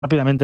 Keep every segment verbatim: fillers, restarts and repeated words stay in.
rápidamente,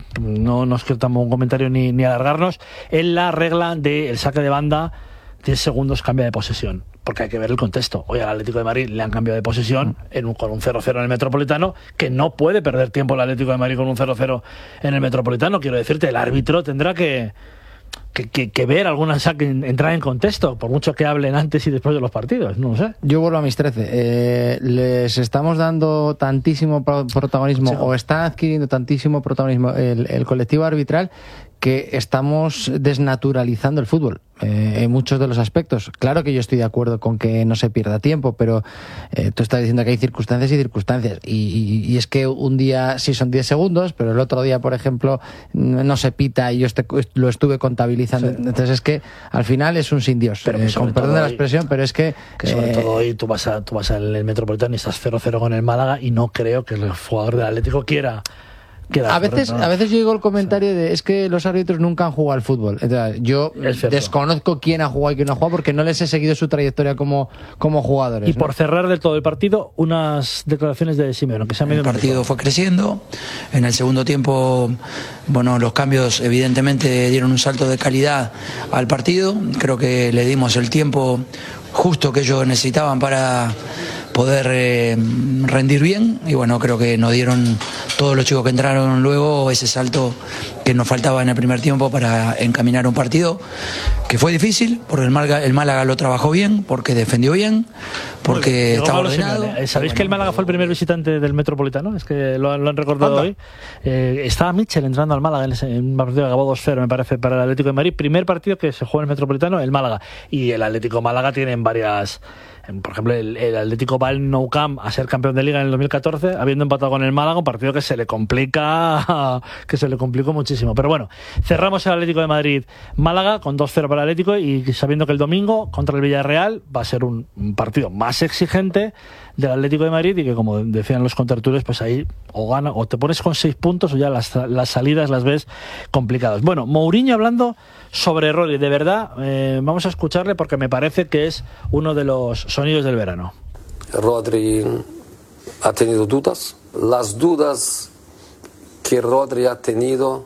no nos quedamos un comentario ni, ni alargarnos, en la regla del saque de banda, diez segundos cambia de posesión, porque hay que ver el contexto. Hoy al Atlético de Madrid le han cambiado de posesión en un, con un cero cero en el Metropolitano, que no puede perder tiempo el Atlético de Madrid con un cero cero en el Metropolitano. Quiero decirte, el árbitro tendrá que Que, que, que ver algunas, que entrar en contexto, por mucho que hablen antes y después de los partidos, no lo sé. Yo vuelvo a mis trece. Eh, les estamos dando tantísimo protagonismo, sí, o está adquiriendo tantísimo protagonismo el, el colectivo arbitral, que estamos desnaturalizando el fútbol eh, en muchos de los aspectos. Claro que yo estoy de acuerdo con que no se pierda tiempo, pero eh, tú estás diciendo que hay circunstancias y circunstancias. Y, y, y es que un día sí son diez segundos, pero el otro día, por ejemplo, no se pita y yo este, lo estuve contabilizando. Sí. Entonces es que al final es un sin Dios. Pero eh, con perdón de la expresión, pero es que... que sobre eh, todo hoy tú vas, a, tú vas al Metropolitano y estás cero cero con el Málaga y no creo que el jugador del Atlético quiera... A veces, a veces yo digo el comentario de es que los árbitros nunca han jugado al fútbol. Entonces, yo desconozco quién ha jugado y quién no ha jugado porque no les he seguido su trayectoria como, como jugadores. Y por ¿no? cerrar del todo el partido, unas declaraciones de Simeone, que se ha medio El partido fue creciendo. En el segundo tiempo, bueno, los cambios evidentemente dieron un salto de calidad al partido. Creo que le dimos el tiempo justo que ellos necesitaban para poder eh, rendir bien, y bueno, creo que nos dieron todos los chicos que entraron luego ese salto que nos faltaba en el primer tiempo para encaminar un partido que fue difícil, porque el Málaga, el Málaga lo trabajó bien, porque defendió bien, porque bien, estaba ordenado. ¿Sabéis bueno, que el Málaga fue el primer visitante del Metropolitano? Es que lo, lo han recordado Anda. hoy. Eh, estaba Mitchell entrando al Málaga en, ese, en un partido que acabó dos cero, me parece, para el Atlético de Madrid. Primer partido que se juega en el Metropolitano, el Málaga. Y el Atlético Málaga tiene varias... Por ejemplo, el, el Atlético va al Nou Camp a ser campeón de Liga en el dos mil catorce, habiendo empatado con el Málaga, un partido que se le complica, que se le complicó muchísimo. Pero bueno, cerramos el Atlético de Madrid Málaga con dos cero para el Atlético, y sabiendo que el domingo contra el Villarreal va a ser un, un partido más exigente del Atlético de Madrid, y que, como decían los contertulios, pues ahí o gana o te pones con seis puntos o ya las, las salidas las ves complicadas. Bueno, Mourinho hablando sobre Rodri, de verdad, eh, vamos a escucharle porque me parece que es uno de los sonidos del verano. Rodri ha tenido dudas. Las dudas que Rodri ha tenido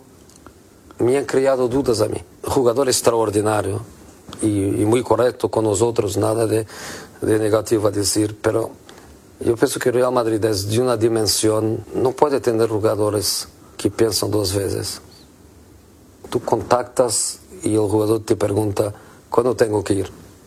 me han creado dudas a mí. Jugador extraordinario y, y muy correcto con nosotros, nada de, de negativo a decir, pero yo pienso que Real Madrid es de una dimensión, no puede tener jugadores que piensan dos veces. Tú contactas y el jugador te pregunta, ¿cuándo tengo que ir?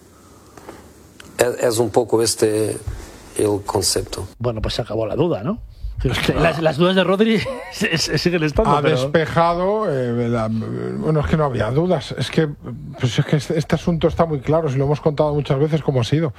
Es, es un poco este el concepto. Bueno, pues se acabó la duda, ¿no? Las, las dudas de Rodri siguen estando. Ha pero... despejado, eh, la, bueno, es que no había dudas. Es que, pues es que este, este asunto está muy claro, si lo hemos contado muchas veces cómo ha sido.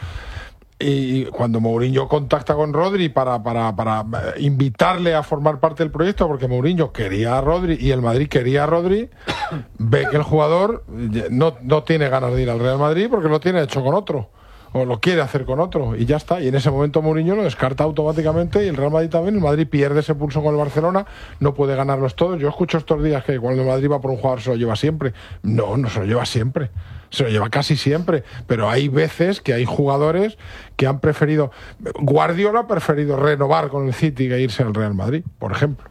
Y cuando Mourinho contacta con Rodri para, para, para invitarle a formar parte del proyecto, porque Mourinho quería a Rodri y el Madrid quería a Rodri, ve que el jugador no, no tiene ganas de ir al Real Madrid porque lo tiene hecho con otro, o lo quiere hacer con otro, y ya está. Y en ese momento Mourinho lo descarta automáticamente, y el Real Madrid también. El Madrid pierde ese pulso con el Barcelona, no puede ganarlos todos. Yo escucho estos días que cuando el Madrid va por un jugador se lo lleva siempre. No, no se lo lleva siempre, se lo lleva casi siempre, pero hay veces que hay jugadores que han preferido... Guardiola ha preferido renovar con el City que irse al Real Madrid, por ejemplo.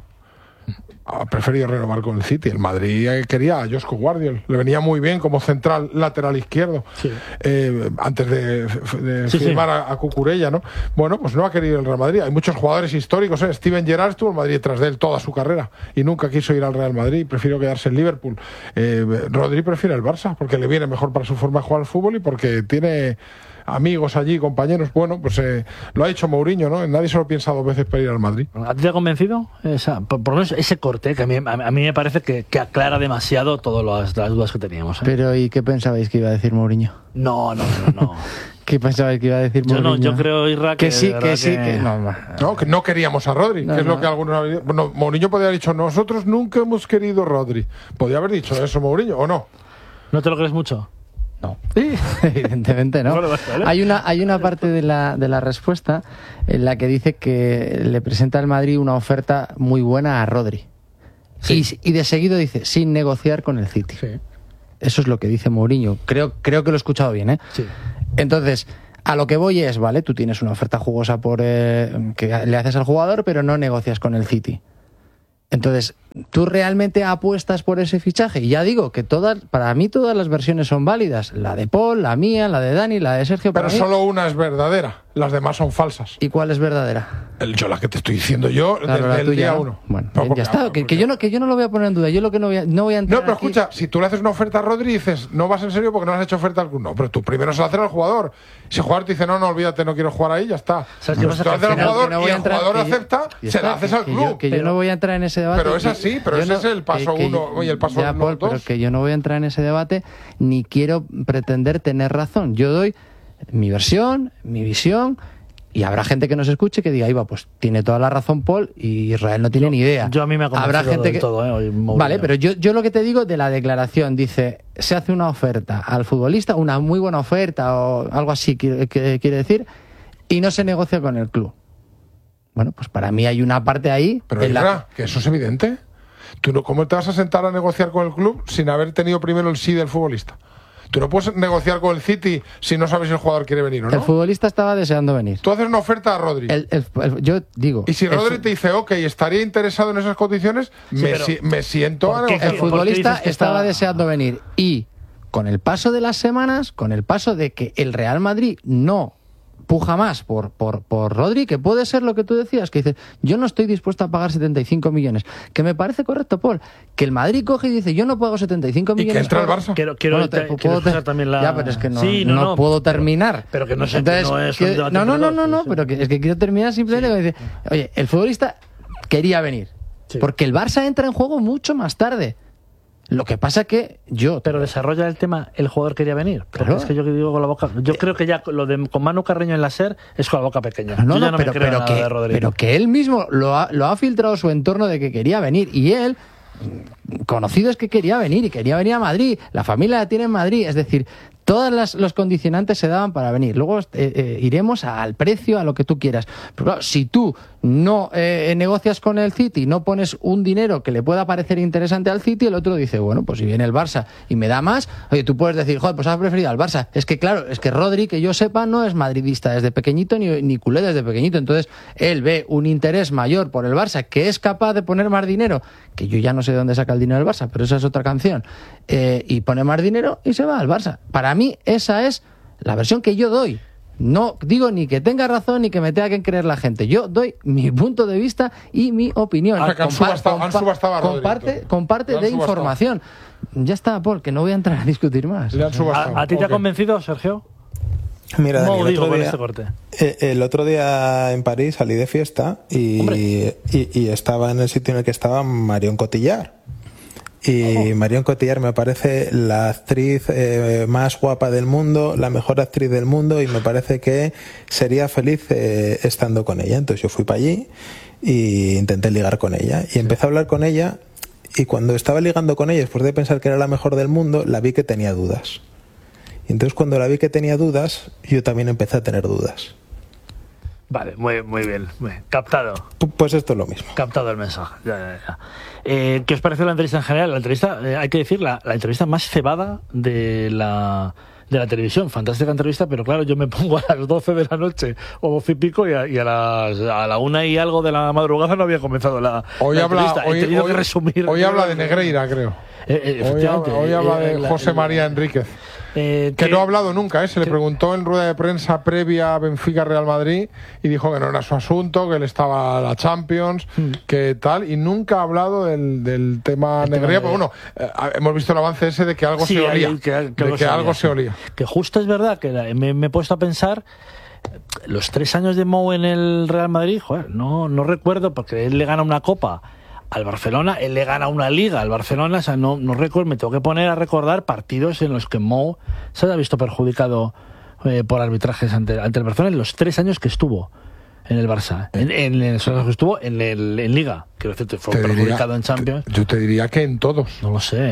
Ha preferido renovar con el City. El Madrid quería a Josko Guardiola, le venía muy bien como central lateral izquierdo, sí. eh, antes de, de sí, firmar sí. A, a Cucurella, ¿no? Bueno, pues no ha querido el Real Madrid. Hay muchos jugadores históricos, ¿eh? Steven Gerrard estuvo en Madrid detrás de él toda su carrera y nunca quiso ir al Real Madrid, prefirió quedarse en Liverpool. eh, Rodri prefiere el Barça porque le viene mejor para su forma de jugar al fútbol y porque tiene amigos allí, compañeros. Bueno, pues eh, lo ha dicho Mourinho, ¿no? Nadie se lo piensa dos veces para ir al Madrid. ¿A ti te ha convencido? Esa, por, por lo menos ese corte, que a mí, a, a mí me parece que, que aclara demasiado todas las, las dudas que teníamos, ¿eh? Pero, ¿y qué pensabais que iba a decir Mourinho? No, no, no, no. ¿Qué pensabais que iba a decir Mourinho? Yo no, yo creo, Isra, que, que sí, que sí, que... que... No, no. no, que no queríamos a Rodri, no, que es no. lo que algunos... Bueno, Mourinho podría haber dicho, nosotros nunca hemos querido a Rodri. Podría haber dicho eso Mourinho, ¿o no? ¿No te lo crees mucho? No, evidentemente no. Hay una, hay una parte de la, de la respuesta en la que dice que le presenta al Madrid una oferta muy buena a Rodri. Sí. Y, y de seguido dice, sin negociar con el City. Sí. Eso es lo que dice Mourinho. Creo, creo que lo he escuchado bien, ¿eh? Sí. Entonces, a lo que voy es, vale, tú tienes una oferta jugosa por eh, que le haces al jugador, pero no negocias con el City. Entonces, ¿Tú realmente apuestas por ese fichaje? Y ya digo que todas, para mí todas las versiones son válidas. La de Paul, la mía, la de Dani, la de Sergio. Pero para solo mí. una es verdadera. Las demás son falsas. ¿Y cuál es verdadera? El, yo la que te estoy diciendo yo Claro, desde el tuya, día ¿no? uno. Bueno, No, ya porque, está. Que, que, yo no, que yo no lo voy a poner en duda. Yo lo que no voy a, no voy a entrar No, pero aquí... escucha, si tú le haces una oferta a Rodri y dices, no vas en serio porque no has hecho oferta al club. No, pero tú primero se la haces al jugador. Si el jugador te dice, no, no, olvídate, no quiero jugar ahí, ya está. ¿Sabes qué Pero pasa? si tú Que haces al al final- jugador que no voy y a el entrar- jugador que yo- acepta, ya se está, la haces que- al que club. yo, que Pero- yo no voy a entrar en ese debate. Pero es y- así, pero yo ese es el paso que- uno y el paso ya, Paul, dos. pero que yo no voy a entrar en ese debate ni quiero pretender tener razón. Yo doy mi versión, mi visión, y habrá gente que nos escuche que diga, iba, pues tiene toda la razón Paul y Israel no tiene Yo- ni idea. yo a mí me ha convencido Habrá gente del que... todo, ¿eh? Hoy Mourinho. Vale, pero yo, yo lo que te digo de la declaración, dice, se hace una oferta al futbolista, una muy buena oferta o algo así, que, que quiere decir, y no se negocia con el club. Bueno, pues para mí hay una parte ahí... Pero en la- Isra, que eso es evidente. Tú no, ¿cómo te vas a sentar a negociar con el club sin haber tenido primero el sí del futbolista? Tú no puedes negociar con el City si no sabes si el jugador quiere venir o no. El futbolista estaba deseando venir. Tú haces una oferta a Rodri. El- el- el- yo digo... Y si el Rodri fu- te dice, ok, estaría interesado en esas condiciones, me, pero- si- me siento a ¿por qué- negociar. El ¿por qué futbolista dices que estaba está- deseando venir y con el paso de las semanas, con el paso de que el Real Madrid no puja más por, por, por Rodri, que puede ser lo que tú decías, que dice, yo no estoy dispuesto a pagar setenta y cinco millones, que me parece correcto, Paul, que el Madrid coge y dice, yo no pago setenta y cinco Y que millones. entra el por- Barça. Quiero, quiero, Bueno, te- te- puedo quiero te- escuchar también la... Ya, pero es que no, Sí, no, puedo pero- terminar. Pero que no sé, Entonces, no es un que- debate no, no, entre no, dos, no, no, sí. pero que, es que quiero terminar simplemente con decir, oye, el futbolista quería venir, Sí. porque el Barça entra en juego mucho más tarde. Lo que pasa que yo... Pero desarrolla el tema, el jugador quería venir. Porque Claro. es que yo que digo con la boca. Yo creo que ya lo de con Manu Carreño en la SER es con la boca pequeña. No, Yo ya no, no pero, me creo pero, nada de que, Rodrigo. pero que él mismo lo ha, lo ha filtrado su entorno de que quería venir. Y él, mm, conocido es que quería venir y quería venir a Madrid. La familia la tiene en Madrid. Es decir, todos las, los condicionantes se daban para venir. Luego eh, eh, iremos al precio, a lo que tú quieras. Pero claro, si tú no eh, negocias con el City, no pones un dinero que le pueda parecer interesante al City, el otro dice, bueno, pues si viene el Barça y me da más, oye, tú puedes decir, joder, pues has preferido al Barça. Es que claro, es que Rodri, que yo sepa, no es madridista desde pequeñito ni, ni culé desde pequeñito. Entonces, él ve un interés mayor por el Barça, que es capaz de poner más dinero, que yo ya no sé de dónde saca el dinero el Barça, pero esa es otra canción, eh, y pone más dinero y se va al Barça. Para mí, esa es la versión que yo doy. No digo ni que tenga razón ni que me tenga que creer la gente. Yo doy mi punto de vista y mi opinión. O sea, que han Compa- subastado- han compa- subastado a Rodri, comparte entonces. comparte Lo han de subastado. información. Ya está, Paul, que no voy a entrar a discutir más. Le han subastado. ¿A, a ti te ha Ok. convencido, Sergio? Mira, Dani, No el, digo otro con día, este corte. eh, el otro día en París salí de fiesta y, Hombre. y, y estaba en el sitio en el que estaba Marion Cotillard. Y Oh. Marion Cotillard me parece la actriz eh, más guapa del mundo, la mejor actriz del mundo, y me parece que sería feliz eh, estando con ella. Entonces yo fui para allí e intenté ligar con ella. Y empecé a hablar con ella, y cuando estaba ligando con ella, después de pensar que era la mejor del mundo, la vi que tenía dudas. Y entonces cuando la vi que tenía dudas, yo también empecé a tener dudas. Vale, muy, muy bien. Muy bien. Captado. Pu- Pues esto es lo mismo. Captado el mensaje. Ya, ya, ya. Eh, ¿Qué os pareció la entrevista en general? La entrevista, eh, hay que decir, la, la entrevista más cebada de la, de la televisión. Fantástica entrevista, pero claro, yo me pongo a las doce de la noche o doce y pico y a, y a, las, a la una y algo de la madrugada no había comenzado la, Hoy la habla, entrevista. He hoy, tenido hoy- que resumir. hoy habla de Negreira, creo. Eh, eh, Hoy, efectivamente, habla- hoy habla eh, de la- José María Enríquez. Eh, Que no ha hablado nunca, ¿eh? Se le preguntó en rueda de prensa previa a Benfica-Real Madrid y dijo que no era su asunto, que él estaba a la Champions, que tal, y nunca ha hablado del, del tema El tema Negreira. de- Pero bueno, eh, hemos visto el avance ese de que algo Sí, se olía. hay- que- que de algo que se algo olía, se sí. olía. Que justo es verdad que la- me, me he puesto a pensar los tres años de Mou en el Real Madrid, joder, no, no recuerdo, porque él le gana una copa al Barcelona, él le gana una liga al Barcelona, o sea, no, no recuerdo, me tengo que poner a recordar partidos en los que Mou se haya visto perjudicado eh, por arbitrajes ante, ante el Barcelona en los tres años que estuvo en el Barça, en, en, en esos años que estuvo en, el, en Liga, quiero decirte, fue Te diría- perjudicado en Champions. te- yo te diría que en todos. No lo sé, ¿eh?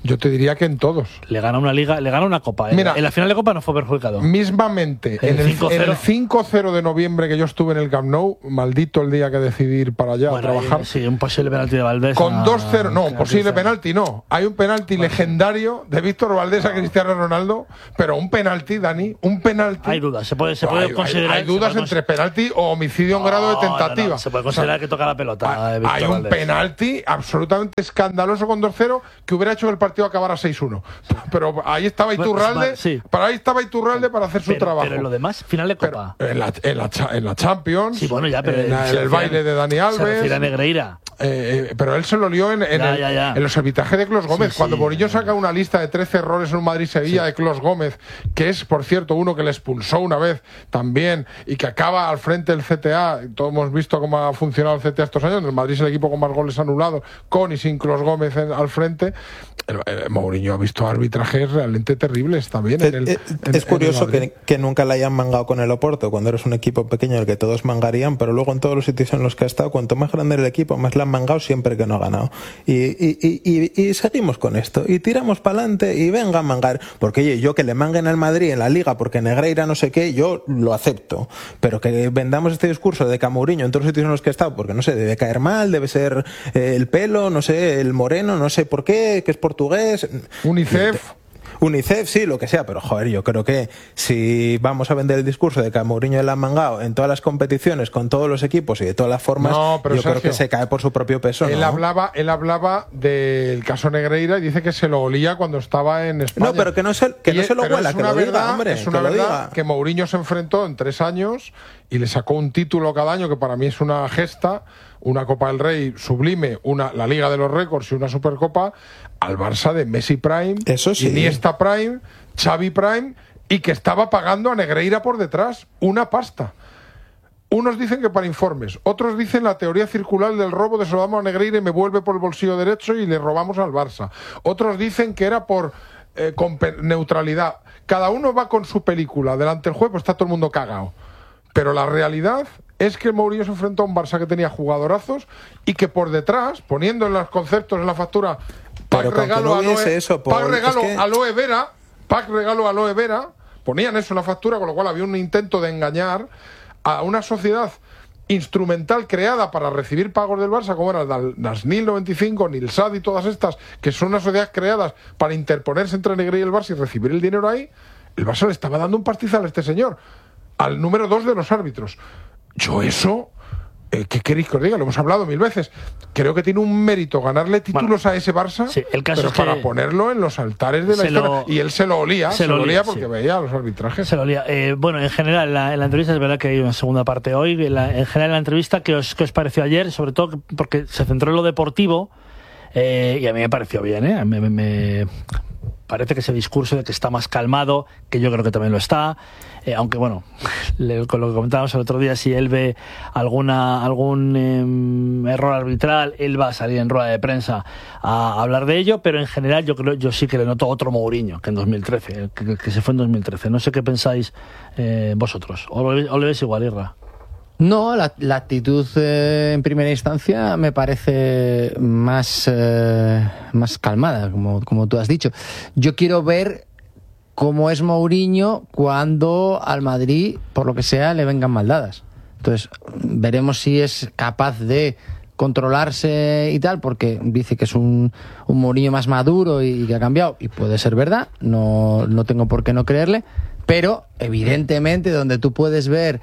Yo te diría que en todos. Le gana una liga, le gana una copa. ¿eh? Mira, en la final de copa no fue perjudicado. Mismamente, El en el, cinco cero. en el cinco cero de noviembre que yo estuve en el Camp Nou, maldito el día que decidí ir para allá Bueno, a trabajar. ahí, sí, un posible penalti de Valdés. Con a- dos cero, no, a posible Cristiano. penalti no. Hay un penalti legendario de Víctor Valdés a Cristiano Ronaldo, pero un penalti, Dani, un penalti. Hay dudas, se puede, se puede hay, considerar. hay, hay dudas se puede entre penalti o homicidio en grado de No, no, no, tentativa. se puede considerar O sea, que toca la pelota. hay, eh, Víctor hay un Valdés. penalti absolutamente escandaloso con dos cero que hubiera hecho que el partido acabara seis uno. Pero ahí estaba Bueno, Iturralde, pues, sí. para ahí estaba Iturralde para hacer su Pero, trabajo. pero en lo demás, final de copa. Pero en la, en la, cha- en la Champions, Sí, bueno, ya, pero en, la- se en el refiere- baile de Dani Se Alves. refiere a Negreira. Eh, eh, pero él se lo lió en, en, Ya, el- ya, ya. en los arbitrajes de Clos Gómez. Sí, Cuando sí, Mourinho ya, saca ya. una lista de trece errores en un Madrid-Sevilla de Clos Gómez, que es, por cierto, uno que le expulsó una vez también y que acaba al frente del C T A. Todos hemos visto cómo ha funcionado el C T A estos años. En el Madrid es el equipo con más goles anulados, con y sin Clos Gómez en- al frente. El, el Mourinho ha visto arbitrajes realmente terribles también. En el, Eh, en- en es el curioso Madrid. que, que nunca la hayan mangado con el Oporto cuando eres un equipo pequeño en el que todos mangarían, pero luego en todos los sitios en los que ha estado, cuanto más grande el equipo, más la han mangado siempre que no ha ganado. Y, y, y, y, y seguimos con esto, y tiramos para adelante y venga a mangar. Porque oye, yo que le manguen al Madrid en la Liga porque Negreira no sé qué, yo lo acepto. Pero que vendamos este discurso de que a Mourinho en todos los sitios en los que ha estado, porque no sé, debe caer mal, debe ser eh, el pelo, no sé, el moreno, no sé por qué, que es portugués. UNICEF. UNICEF, sí, lo que sea, pero joder, yo creo que si vamos a vender el discurso de que a Mourinho le han mangado en todas las competiciones, con todos los equipos y de todas las formas, No, pero yo creo Sergio, que se cae por su propio peso. Él ¿no? hablaba, él hablaba del caso Negreira y dice que se lo olía cuando estaba en España. No, pero que no se, que Y no es- se lo pero huela, es que una lo verdad, diga, hombre. es una que lo verdad diga. que Mourinho se enfrentó en tres años y le sacó un título cada año, que para mí es una gesta, una Copa del Rey sublime, una la Liga de los Récords y una Supercopa, al Barça de Messi Prime, Eso sí. Iniesta Prime, Xavi Prime, y que estaba pagando a Negreira por detrás una pasta. Unos dicen que para informes, otros dicen la teoría circular del robo de Solamo a Negreira y me vuelve por el bolsillo derecho y le robamos al Barça. Otros dicen que era por eh, con pe- neutralidad. Cada uno va con su película delante del juez, pues está todo el mundo cagado. Pero la realidad es que Mourinho se enfrentó a un Barça que tenía jugadorazos y que por detrás, poniendo en los conceptos en la factura, pack Pero con que regalo, no a hubiese Aloe, eso, pack Paul, regalo es que- aloe vera, pack regalo aloe vera, ponían eso en la factura, con lo cual había un intento de engañar a una sociedad instrumental creada para recibir pagos del Barça, como eran las Nasnil noventa y cinco, Nilsad y todas estas, que son unas sociedades creadas para interponerse entre Negreira y el Barça y recibir el dinero ahí. El Barça le estaba dando un pastizal a este señor, al número dos de los árbitros. Yo eso, eh, ¿qué queréis que os diga? Lo hemos hablado mil veces. Creo que tiene un mérito ganarle títulos Bueno, a ese Barça, sí, el caso pero es que para ponerlo en los altares de la se historia. lo- Y él se lo olía, se, se lo lo olía, olía porque sí. veía los arbitrajes. Se lo olía. Eh, bueno, en general, en la, en la entrevista es verdad que hay una segunda parte hoy. En, la- en general, en la entrevista, ¿qué os, qué os pareció ayer? Sobre todo porque se centró en lo deportivo eh, y a mí me pareció bien, ¿eh? Me, me- me parece que ese discurso de que está más calmado, que yo creo que también lo está, eh, aunque bueno, le- con lo que comentábamos el otro día, si él ve alguna algún eh, error arbitral, él va a salir en rueda de prensa a hablar de ello, pero en general yo creo yo sí que le noto otro Mourinho que en dos mil trece, que, que se fue en dos mil trece. No sé qué pensáis eh, vosotros, o lo, o lo ves igual, Irra. No, la, la actitud eh, en primera instancia me parece más, eh, más calmada, como, como tú has dicho. Yo quiero ver cómo es Mourinho cuando al Madrid, por lo que sea, le vengan mal dadas. Entonces, veremos si es capaz de controlarse y tal, porque dice que es un, un Mourinho más maduro y que ha cambiado, y puede ser verdad, no, no tengo por qué no creerle, pero evidentemente donde tú puedes ver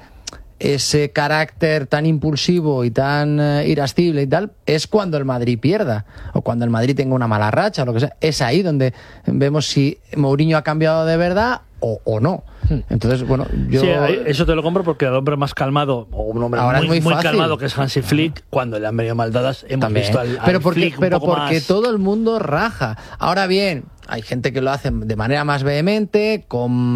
ese carácter tan impulsivo y tan eh, irascible y tal, es cuando el Madrid pierda, o cuando el Madrid tenga una mala racha, o lo que sea. Es ahí donde vemos si Mourinho ha cambiado de verdad o, o no. Entonces, bueno, yo... Sí, eso te lo compro porque el hombre más calmado, o un hombre Ahora muy, es muy muy fácil. calmado, que es Hansi Flick, cuando le han venido maldadas, hemos También. visto al, al pero porque, Flick un pero poco porque más... todo el mundo raja. Ahora bien, hay gente que lo hace de manera más vehemente,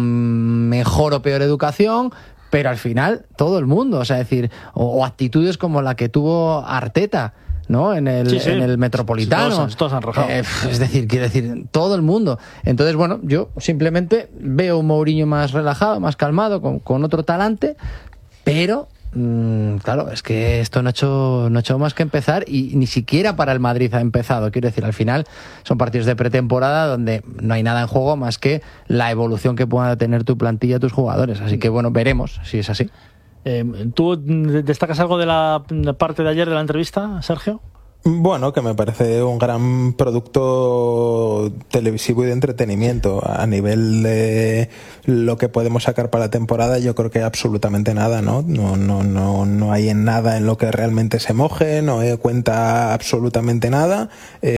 con mejor o peor educación, pero al final todo el mundo, o sea, decir, o, o actitudes como la que tuvo Arteta, ¿no? En el, Sí, sí. en el Metropolitano. Todos, todos han rajado. Eh, es decir, quiero decir, todo el mundo. Entonces, bueno, yo simplemente veo un Mourinho más relajado, más calmado, con, con otro talante, pero Mm, claro, es que esto no ha hecho, no ha hecho más que empezar y ni siquiera para el Madrid ha empezado. Quiero decir, al final son partidos de pretemporada donde no hay nada en juego más que la evolución que pueda tener tu plantilla, tus jugadores. Así que bueno, veremos si es así. Eh, ¿Tú destacas algo de la parte de ayer de la entrevista, Sergio? Bueno, que me parece un gran producto televisivo y de entretenimiento. A nivel de lo que podemos sacar para la temporada, yo creo que absolutamente nada, ¿no? No, no, no, no hay en nada en lo que realmente se moje, no cuenta absolutamente nada,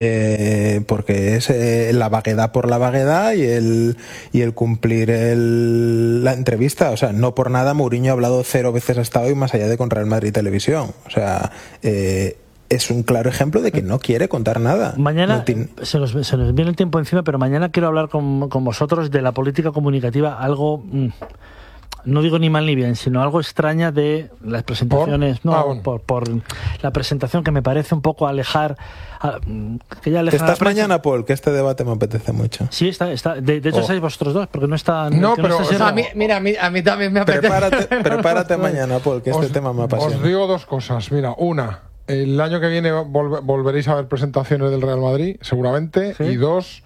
eh, porque es eh, la vaguedad por la vaguedad y el, y el cumplir el, la entrevista. O sea, no por nada Mourinho ha hablado cero veces hasta hoy más allá de con Real Madrid Televisión. O sea, eh, es un claro ejemplo de que no quiere contar nada. Mañana no tiene... se, nos, se nos viene el tiempo encima, pero mañana quiero hablar con, con vosotros de la política comunicativa, algo, mmm, no digo ni mal ni bien, sino algo extraña de las presentaciones. ¿Por? No, ah, bueno. por, por la presentación que me parece un poco alejar. A, que ya aleja ¿Estás mañana, Paul? Que este debate me apetece mucho. Sí, está. está de, de hecho, oh. estáis vosotros dos, porque no está. No, que pero. No o sea, a mí, mira, a mí, a mí también me apetece. Prepárate, prepárate mañana, Paul, que este os, tema me apasiona. Os digo dos cosas. Mira, una. El año que viene volver, volveréis a ver presentaciones del Real Madrid, seguramente. ¿Sí? Y dos,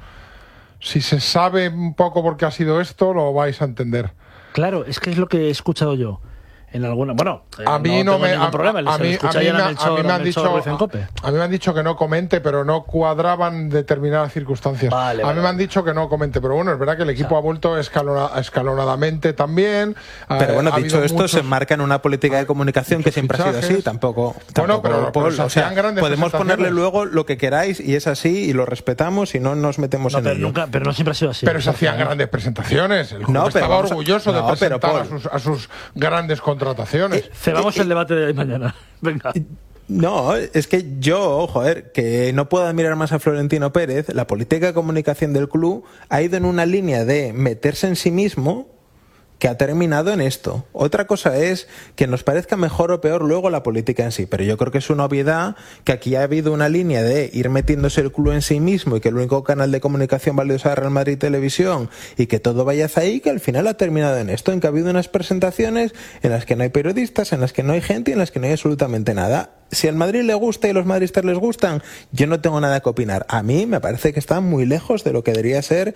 si se sabe un poco por qué ha sido esto, lo vais a entender. Claro, es que es lo que he escuchado yo. En alguna, bueno, a mí no, no me ningún a, problema, a, a mí, a mí, me, a mí me han dicho a, a mí me han dicho que no comente, pero no cuadraban determinadas circunstancias. Vale, a vale, mí me han dicho que no comente, pero bueno, es verdad que el equipo o sea, ha vuelto escalona, escalonadamente también. Pero bueno, ha dicho esto, muchos, se enmarca en una política de comunicación que siempre fichajes. ha sido así, tampoco. Bueno, tampoco pero, Paul, pero o sea, podemos ponerle luego lo que queráis y es así y lo respetamos y no nos metemos no, en pero ello. Nunca, pero no siempre ha sido así. Pero se hacían grandes presentaciones. El club no, estaba orgulloso a, de no, presentar pero, a, sus, a sus grandes contrataciones. Eh, Cebamos eh, el debate de mañana. Venga. No, es que yo, joder, que no puedo admirar más a Florentino Pérez. La política de comunicación del club ha ido en una línea de meterse en sí mismo que ha terminado en esto. Otra cosa es que nos parezca mejor o peor luego la política en sí, pero yo creo que es una obviedad que aquí ha habido una línea de ir metiéndose el club en sí mismo y que el único canal de comunicación válido sea Real Madrid Televisión y que todo vaya hacia ahí, que al final ha terminado en esto, en que ha habido unas presentaciones en las que no hay periodistas, en las que no hay gente y en las que no hay absolutamente nada. Si al Madrid le gusta y los madridistas les gustan, yo no tengo nada que opinar. A mí me parece que está muy lejos de lo que debería ser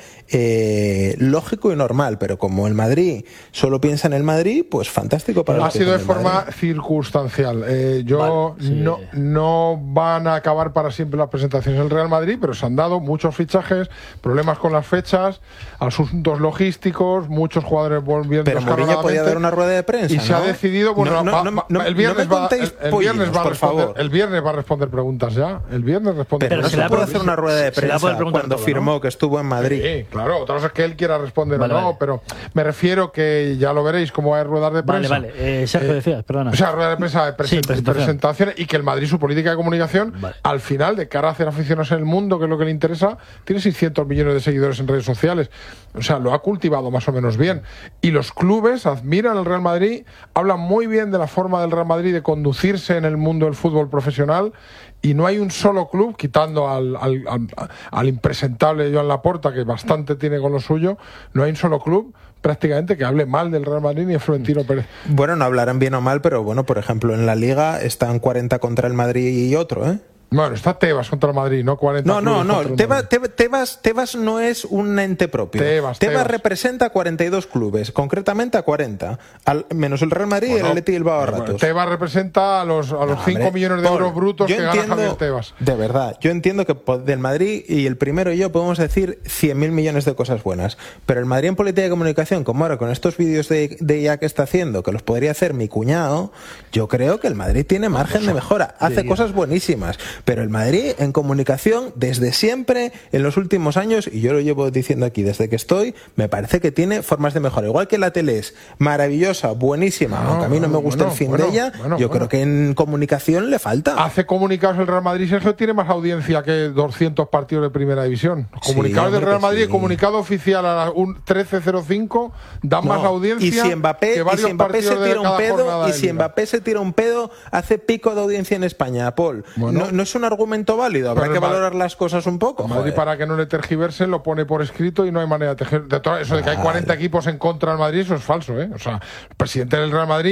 eh, lógico y normal, pero como el Madrid solo piensa en el Madrid, pues fantástico para ha sido de forma Madrid. circunstancial. Eh, yo vale, sí. no, no van a acabar para siempre las presentaciones del Real Madrid, pero se han dado muchos fichajes, problemas con las fechas, asuntos logísticos, muchos jugadores volviendo. Pero Mourinho podía dar una rueda de prensa, y ¿no? se ha decidido, bueno, no, no, va, no, no, el viernes no va, el, el pollinos, viernes va a responder, favor. el viernes va a responder preguntas ya. El viernes responde. Pero no se, se puede hacer una rueda de prensa cuando todo, firmó ¿no? que estuvo en Madrid. Sí, claro. Otra cosa es que él quiera responder vale, o no, vale. pero me refiero que ya lo veréis cómo hay ruedas de prensa. Vale, vale. Eh, Sergio eh, decías, perdona. O sea, rueda de prensa de present sí, presentación. presentaciones y que el Madrid, su política de comunicación, vale. al final, de cara a hacer aficionados en el mundo, que es lo que le interesa, tiene seiscientos millones de seguidores en redes sociales. O sea, lo ha cultivado más o menos bien. Y los clubes admiran al Real Madrid, hablan muy bien de la forma del Real Madrid de conducirse en el mundo del fútbol profesional. Y no hay un solo club, quitando al, al, al, al impresentable Joan Laporta, que bastante tiene con lo suyo, no hay un solo club prácticamente que hable mal del Real Madrid ni de Florentino Pérez. Bueno, no hablarán bien o mal, pero bueno, por ejemplo, en la Liga están cuarenta contra el Madrid y otro, ¿eh? Bueno, está Tebas contra el Madrid, no cuarenta. No, no, no. Tebas, Tebas, Tebas no es un ente propio. Tebas, Tebas, Tebas representa a cuarenta y dos clubes, concretamente a cuarenta, al, menos el Real Madrid bueno, y el Atleti Bilbao a ratos. Bueno, Tebas representa a los a los no, cinco millones de Paul, euros brutos que entiendo, gana Javier Tebas. De verdad, yo entiendo que del Madrid y el primero y yo podemos decir cien mil millones de cosas buenas, pero el Madrid en política de comunicación, como ahora con estos vídeos de, de I A que está haciendo, que los podría hacer mi cuñado, yo creo que el Madrid tiene margen de mejora, hace sí, cosas buenísimas, pero el Madrid en comunicación desde siempre en los últimos años, y yo lo llevo diciendo aquí desde que estoy, me parece que tiene formas de mejora, igual que la tele es maravillosa, buenísima, no, aunque a mí no me gusta bueno, el fin bueno, de ella bueno, yo bueno. creo que en comunicación le falta. Hace comunicados el Real Madrid, Sergio, tiene más audiencia que doscientos partidos de primera división. Comunicados sí, del Real Madrid, sí. comunicado oficial a las trece cero cinco dan no. más audiencia y si Mbappé, que varios y si Mbappé se tira un pedo y si Liga. Mbappé se tira un pedo hace pico de audiencia en España, Paul. Bueno, no, no es un argumento válido. Habrá que valorar las cosas un poco. Madrid, para que no le tergiversen, lo pone por escrito y no hay manera de tejer. De todo eso de que hay cuarenta equipos en contra del Madrid, eso es falso, ¿eh? O sea, el presidente del Real Madrid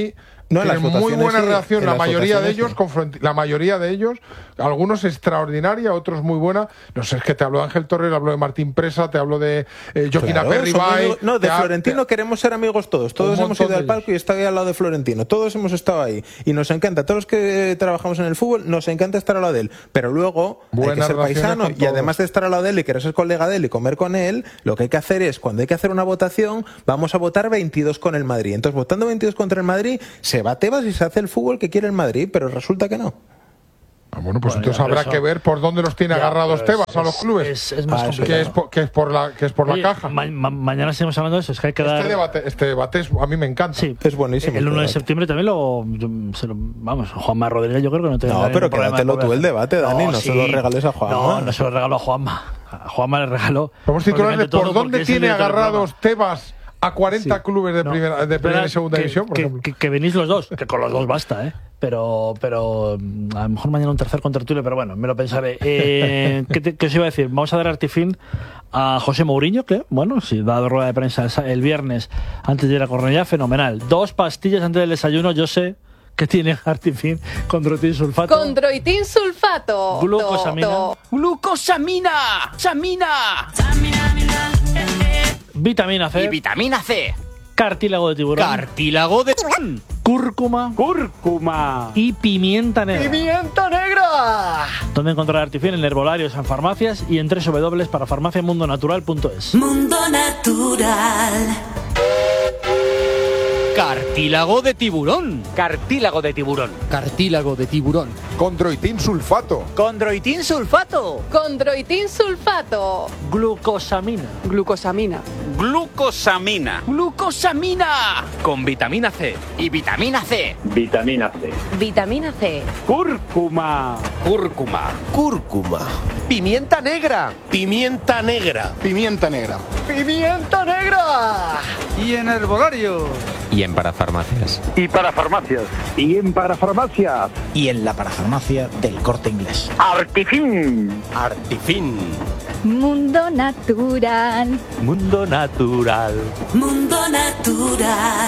No, tienen muy buena sí, relación, la mayoría de ellos, sí. con Florentino, la mayoría de ellos, algunos extraordinaria, otros muy buena. No sé, es que te hablo de Ángel Torres, hablo de Martín Presa, te hablo de eh, Joaquín claro, Aperribay. No, de Florentino te... queremos ser amigos todos. Todos hemos ido al palco y estado ahí al lado de Florentino. Todos hemos estado ahí. Y nos encanta, todos los que trabajamos en el fútbol, nos encanta estar al lado de él. Pero luego buena hay que ser paisano y además de estar al lado de él y querer ser colega de él y comer con él, lo que hay que hacer es, cuando hay que hacer una votación, vamos a votar veintidós con el Madrid. Entonces, votando veintidós contra el Madrid, se va Tebas y se hace el fútbol que quiere el Madrid, pero resulta que no. Ah, bueno, pues bueno, entonces habrá eso, que ver por dónde los tiene ya, agarrados Tebas es, a los clubes. Es, es más ah, complicado. Que es por, que es por la, que es por Oye, la caja. Ma, ma, mañana seguimos hablando de eso. Es que hay que este dar... debate, este debate es, a mí me encanta. Sí, es buenísimo. El uno de septiembre también lo, yo, se lo. Vamos, Juanma Rodríguez, yo creo que no te. No, pero quédatelo tú el debate, Dani. No, no sí. se lo regales a Juanma. No, no se lo regalo a Juanma. A Juanma le regaló. Vamos a titularle por dónde tiene agarrados Tebas a cuarenta sí. clubes de, no, primera, de primera y segunda que, división, por que, ejemplo. Que, que venís los dos, que con los dos basta, ¿eh? Pero, pero a lo mejor mañana un tercer contertulio, pero bueno, me lo pensaré. Eh, ¿qué, te, ¿Qué os iba a decir? Vamos a dar artifín a José Mourinho, que, bueno, si da rueda de prensa el viernes antes de ir a Cornellá, fenomenal. Dos pastillas antes del desayuno, yo sé que tiene artifín condroitin sulfato. Condroitin sulfato. Glucosamina. To, to. Glucosamina. Samina. Vitamina C. Y vitamina C. Cartílago de tiburón. Cartílago de tiburón. Cúrcuma. Cúrcuma. Y pimienta negra. ¡Pimienta negra! ¿Dónde encontrar artifín? En herbolarios, en farmacias y en doble u doble u doble u para farmacia mundo natural punto es. Mundo Natural. Cartílago de tiburón. Cartílago de tiburón. Cartílago de tiburón. Condroitin sulfato. Condroitin sulfato. Condroitin sulfato. Glucosamina. Glucosamina. Glucosamina. Glucosamina. Con vitamina C. Y vitamina C. Vitamina C. Vitamina C. Cúrcuma. Cúrcuma. Cúrcuma. Pimienta negra. Pimienta negra. Pimienta negra. Pimienta negra. Y en herbolario. Y en parafarmacias. Y para farmacias. Y en parafarmacias. Y en la parafarmacia del Corte Inglés. Artifín. Artifín. Mundo Natural. Mundo Natural. Mundo Natural.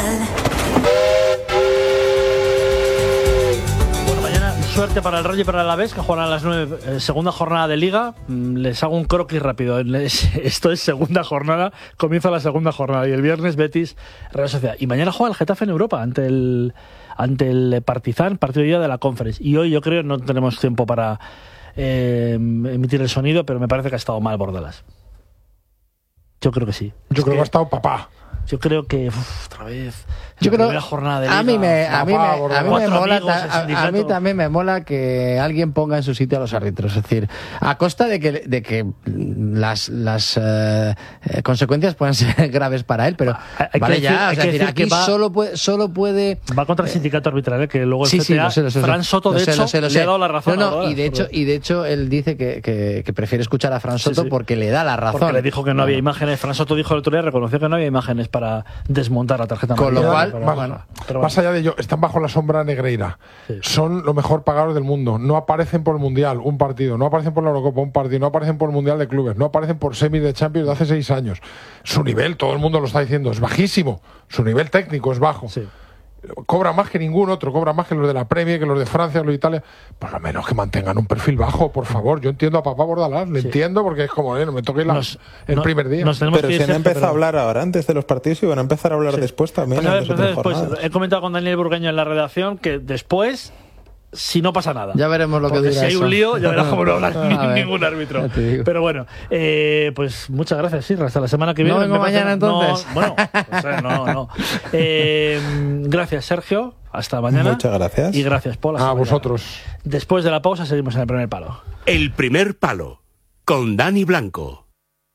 Bueno, mañana suerte para el Rayo y para el Alavés, que jugarán a las nueve, eh, segunda jornada de Liga. Mm, les hago un croquis rápido. Les, esto es segunda jornada, comienza la segunda jornada. Y el viernes Betis, Real Sociedad. Y mañana juega el Getafe en Europa ante el, ante el Partizan, partido de día de la Conference. Y hoy yo creo no tenemos tiempo para eh, emitir el sonido, pero me parece que ha estado mal Bordalas. Yo creo que sí. Yo es creo que, que ha estado papá. Yo creo que uf, otra vez yo creo jornada de Liga, a mí me a mí me, a mí me mola amigos, a, a mí también me mola que alguien ponga en su sitio a los árbitros, es decir, a costa de que de que las las eh, consecuencias puedan ser graves para él, pero hay vale que ya, decir, o sea, decir aquí va, solo puede solo puede va contra el sindicato arbitral, ¿eh? Que luego el sí, C T A, sí, lo sé, lo sé, Fran Soto de lo sé, hecho lo sé, lo sé. le ha dado la razón. No, no, ahora, y de hecho porque... y de hecho él dice que, que, que prefiere escuchar a Fran Soto sí, sí. porque le da la razón. Porque le dijo que no había imágenes. Fran Soto dijo el otro día, reconoció que no había imágenes para desmontar la tarjeta con amarilla. Lo cual, pero, más, bueno, pero más allá de ello, están bajo la sombra Negreira. Sí. Son los mejor pagados del mundo. No aparecen por el Mundial, un partido. No aparecen por la Eurocopa, un partido. No aparecen por el Mundial de Clubes. No aparecen por semis de Champions de hace seis años. Su nivel, todo el mundo lo está diciendo, es bajísimo. Su nivel técnico es bajo. Sí. Cobra más que ningún otro, cobra más que los de la Premier, que los de Francia, los de Italia. Por lo menos que mantengan un perfil bajo, por favor. Yo entiendo a papá Bordalás, le sí. entiendo porque es como, eh, no me toque la, nos, el no, primer día. Pero si han empezado a hablar ahora antes de los partidos y van a empezar a hablar sí. después también. Pues a ver, pues después, he comentado con Daniel Burgueño en la redacción que después, si no pasa nada. Ya veremos lo que Porque dirá si hay eso. un lío, ya verás cómo no habla ningún árbitro. Pero bueno, eh, pues muchas gracias, sí, hasta la semana que viene. No vengo mañana entonces. No, bueno, o sea, no, no. Eh, gracias, Sergio. Hasta mañana. Muchas gracias. Y gracias, Paul. A vosotros. Después de la pausa seguimos en el primer palo. El primer palo, con Dani Blanco.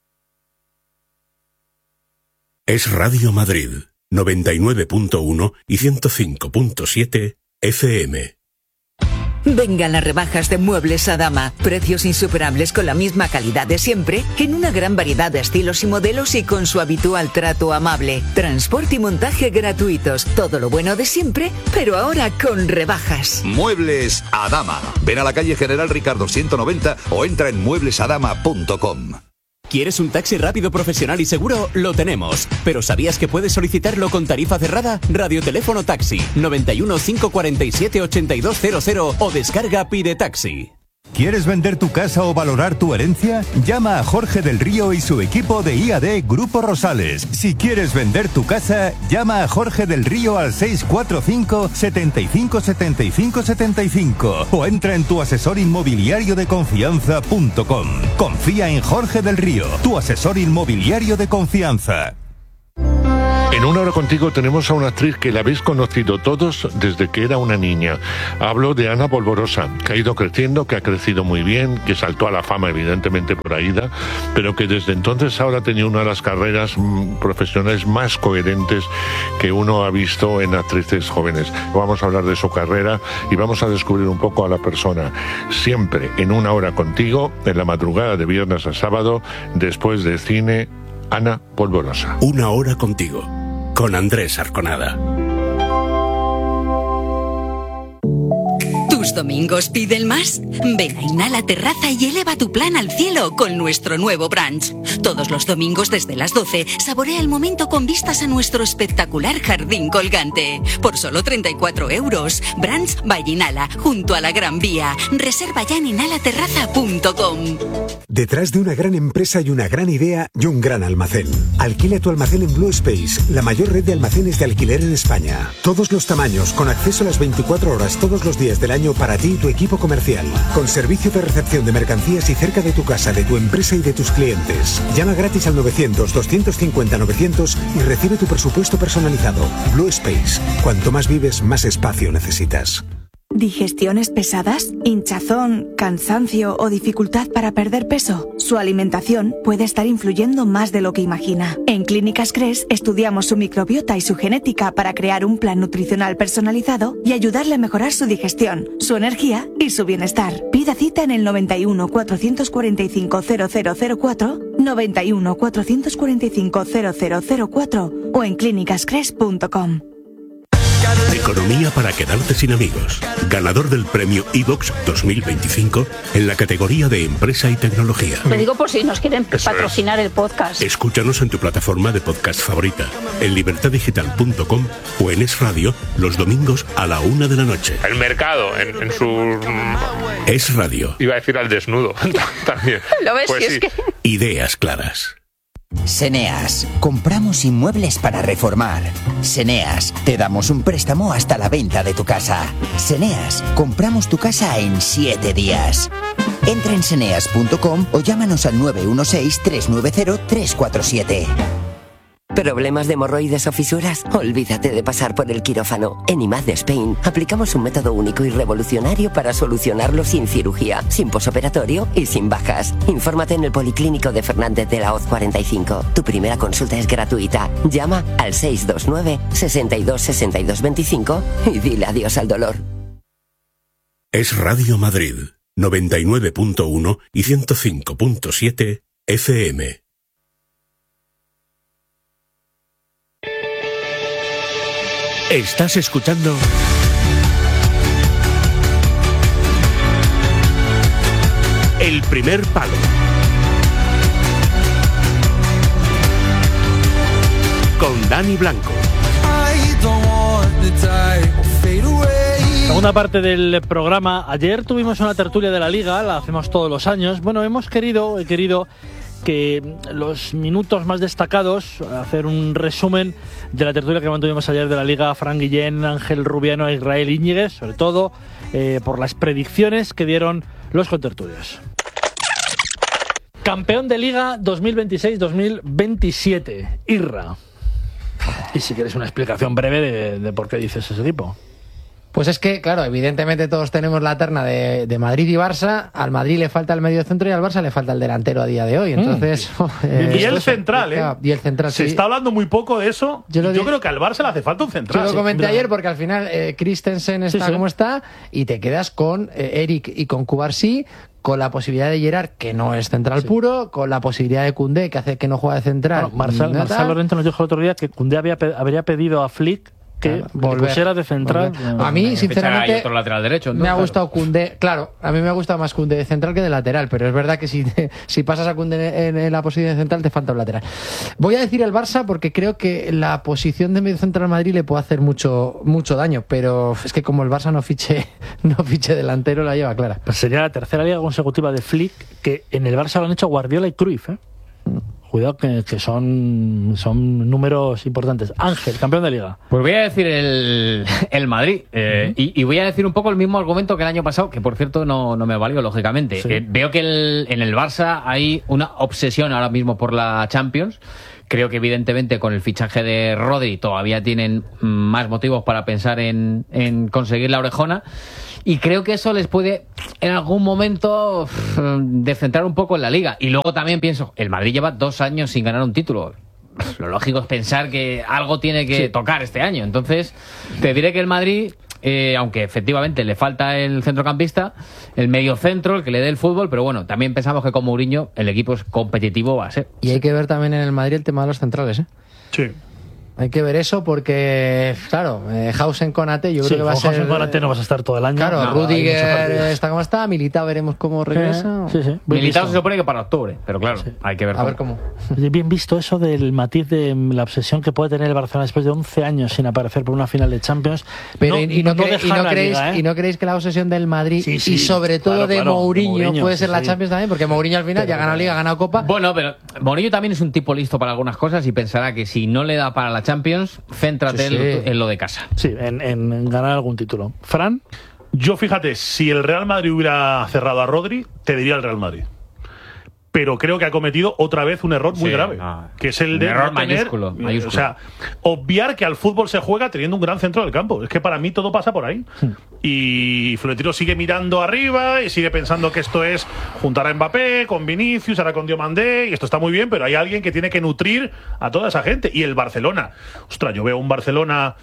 Es Radio Madrid, noventa y nueve punto uno y ciento cinco punto siete F M. Vengan las rebajas de Muebles Adama. Precios insuperables con la misma calidad de siempre, en una gran variedad de estilos y modelos y con su habitual trato amable. Transporte y montaje gratuitos. Todo lo bueno de siempre, pero ahora con rebajas. Muebles Adama. Ven a la calle General Ricardo ciento noventa o entra en muebles adama punto com. ¿Quieres un taxi rápido, profesional y seguro? Lo tenemos. ¿Pero sabías que puedes solicitarlo con tarifa cerrada? Radioteléfono Taxi noventa y uno, cinco cuarenta y siete, ochenta y dos cero cero o descarga Pide Taxi. ¿Quieres vender tu casa o valorar tu herencia? Llama a Jorge del Río y su equipo de I A D Grupo Rosales. Si quieres vender tu casa, llama a Jorge del Río al seis cuatro cinco, setenta y cinco, setenta y cinco, setenta y cinco o entra en tu asesor inmobiliario de confianza punto com. Confía en Jorge del Río, tu asesor inmobiliario de confianza. En Una Hora Contigo tenemos a una actriz que la habéis conocido todos desde que era una niña. Hablo de Ana Polvorosa, que ha ido creciendo, que ha crecido muy bien, que saltó a la fama evidentemente por Aída, pero que desde entonces ahora ha tenido una de las carreras mm, profesionales más coherentes que uno ha visto en actrices jóvenes. Vamos a hablar de su carrera y vamos a descubrir un poco a la persona. Siempre en Una Hora Contigo, en la madrugada de viernes a sábado, después de cine, Ana Polvorosa. Una Hora Contigo, con Andrés Arconada. ¿Tus domingos piden más? Ven a Inhala Terraza y eleva tu plan al cielo con nuestro nuevo brunch. Todos los domingos desde las doce, saborea el momento con vistas a nuestro espectacular jardín colgante. Por solo treinta y cuatro euros. Brunch by Inhala, junto a la Gran Vía. Reserva ya en inhala terraza punto com. Detrás de una gran empresa y una gran idea y un gran almacén. Alquila tu almacén en Blue Space, la mayor red de almacenes de alquiler en España. Todos los tamaños, con acceso a las veinticuatro horas todos los días del año para ti y tu equipo comercial. Con servicio de recepción de mercancías y cerca de tu casa, de tu empresa y de tus clientes. Llama gratis al novecientos, doscientos cincuenta, novecientos y recibe tu presupuesto personalizado. Blue Space. Cuanto más vives, más espacio necesitas. ¿Digestiones pesadas? ¿Hinchazón, cansancio o dificultad para perder peso? Su alimentación puede estar influyendo más de lo que imagina. En Clínicas Cres estudiamos su microbiota y su genética para crear un plan nutricional personalizado y ayudarle a mejorar su digestión, su energía y su bienestar. Pida cita en el noventa y uno, cuatrocientos cuarenta y cinco, cero cero cero cuatro, noventa y uno, cuatrocientos cuarenta y cinco, cero cero cero cuatro o en clínicas cres punto com. Economía para quedarte sin amigos. Ganador del premio iVox dos mil veinticinco en la categoría de empresa y tecnología. Lo digo por si nos quieren Eso patrocinar es. el podcast. Escúchanos en tu plataforma de podcast favorita, en libertad digital punto com o en Es Radio los domingos a la una de la noche. El mercado en, en su... Es Radio. Iba a decir al desnudo también. ¿Lo ves? Pues Si sí. es que... Ideas claras. Seneas, compramos inmuebles para reformar. Seneas, te damos un préstamo hasta la venta de tu casa. Seneas, compramos tu casa en siete días. Entra en seneas punto com o llámanos al nueve uno seis, tres nueve cero, tres cuatro siete. ¿Problemas de hemorroides o fisuras? Olvídate de pasar por el quirófano. En I M A D Spain aplicamos un método único y revolucionario para solucionarlo sin cirugía, sin posoperatorio y sin bajas. Infórmate en el Policlínico de Fernández de la Hoz cuarenta y cinco. Tu primera consulta es gratuita. Llama al seis dos nueve, seis dos, seis dos dos cinco y dile adiós al dolor. Es Radio Madrid, noventa y nueve punto uno y ciento cinco punto siete F M. Estás escuchando El Primer Palo con Dani Blanco. Segunda parte del programa. Ayer tuvimos una tertulia de la Liga, la hacemos todos los años. Bueno, hemos querido, he querido que los minutos más destacados, hacer un resumen de la tertulia que mantuvimos ayer de la Liga, Fran Guillén, Ángel Rubiano e Israel Íñiguez, sobre todo eh, por las predicciones que dieron los contertulios. Campeón de Liga dos mil veintiséis dos mil veintisiete, Irra. Y si quieres una explicación breve de, de por qué dices ese equipo. Pues es que, claro, evidentemente todos tenemos la terna de, de Madrid y Barça. Al Madrid le falta el medio centro y al Barça le falta el delantero a día de hoy. Entonces, mm. eh, y el central, ¿eh? Y el central, Se sí. está hablando muy poco de eso. Yo, yo digo, creo que al Barça le hace falta un central. Yo lo comenté sí. ayer porque al final eh, Christensen está sí, sí. como está y te quedas con eh, Eric y con Cubarsí, con la posibilidad de Gerard, que no es central sí. puro, con la posibilidad de Koundé, que hace que no juega de central. Bueno, Marcel, Marcel Lorente nos dijo el otro día que Koundé había, habría pedido a Flick que claro, volver, pusiera de central. A mí, sinceramente, hay otro lateral derecho, entonces, me ha claro. gustado Koundé. Claro, a mí me ha gustado más Koundé de central que de lateral, pero es verdad que si, te, si pasas a Koundé en, en la posición de central te falta un lateral. Voy a decir el Barça porque creo que la posición de medio central Madrid le puede hacer mucho mucho daño, pero es que como el Barça no fiche no fiche delantero, la lleva clara. Pues sería la tercera liga consecutiva de Flick, que en el Barça lo han hecho Guardiola y Cruyff, ¿eh? Cuidado que, que son, son números importantes. Ángel, campeón de liga. Pues voy a decir el, el Madrid. Eh, uh-huh. y, y voy a decir un poco el mismo argumento que el año pasado, que por cierto no, no me valió, lógicamente. Sí. Eh, veo que el, en el Barça hay una obsesión ahora mismo por la Champions. Creo que evidentemente con el fichaje de Rodri todavía tienen más motivos para pensar en, en conseguir la orejona. Y creo que eso les puede en algún momento descentrar un poco en la liga. Y luego también pienso, el Madrid lleva dos años sin ganar un título. Lo lógico es pensar que algo tiene que sí. tocar este año. Entonces, te diré que el Madrid, eh, aunque efectivamente le falta el centrocampista, el mediocentro, el que le dé el fútbol, pero bueno, también pensamos que con Mourinho el equipo es competitivo, va a ser. Y hay que ver también en el Madrid el tema de los centrales, ¿eh? Sí. Hay que ver eso porque, claro, eh, Hausen con Ate, yo sí, creo que va a ser. Hausen con Ate no vas a estar todo el año. Claro, no, Rudiger está como está, Militao veremos cómo regresa. Sí, sí. Militao se supone que para octubre, pero claro, sí. hay que ver a cómo. ver cómo. Bien visto eso del matiz de la obsesión que puede tener el Barcelona después de once años sin aparecer por una final de Champions. Pero no, y, y, no, no cre y, no creéis, liga, ¿eh? y no creéis que la obsesión del Madrid sí, sí, y sobre todo claro, de, claro, Mourinho, de Mourinho puede ser sí, la sí. Champions también, porque Mourinho al final pero, ya ha ganado Liga, ha ganado Copa. Bueno, pero Mourinho también es un tipo listo para algunas cosas y pensará que si no le da para la Champions, céntrate sí, sí. En, en lo de casa. Sí, en, en ganar algún título. Fran. Yo fíjate, si el Real Madrid hubiera cerrado a Rodri, te diría el Real Madrid. Pero creo que ha cometido otra vez un error muy sí, grave, no. que es el de error no tener, mayúsculo, mayúsculo. O sea, obviar que al fútbol se juega teniendo un gran centro del campo. Es que para mí todo pasa por ahí. Sí. Y Florentino sigue mirando arriba y sigue pensando que esto es juntar a Mbappé con Vinicius, ahora con Diomandé, y esto está muy bien, pero hay alguien que tiene que nutrir a toda esa gente. Y el Barcelona, ostras, yo veo un Barcelona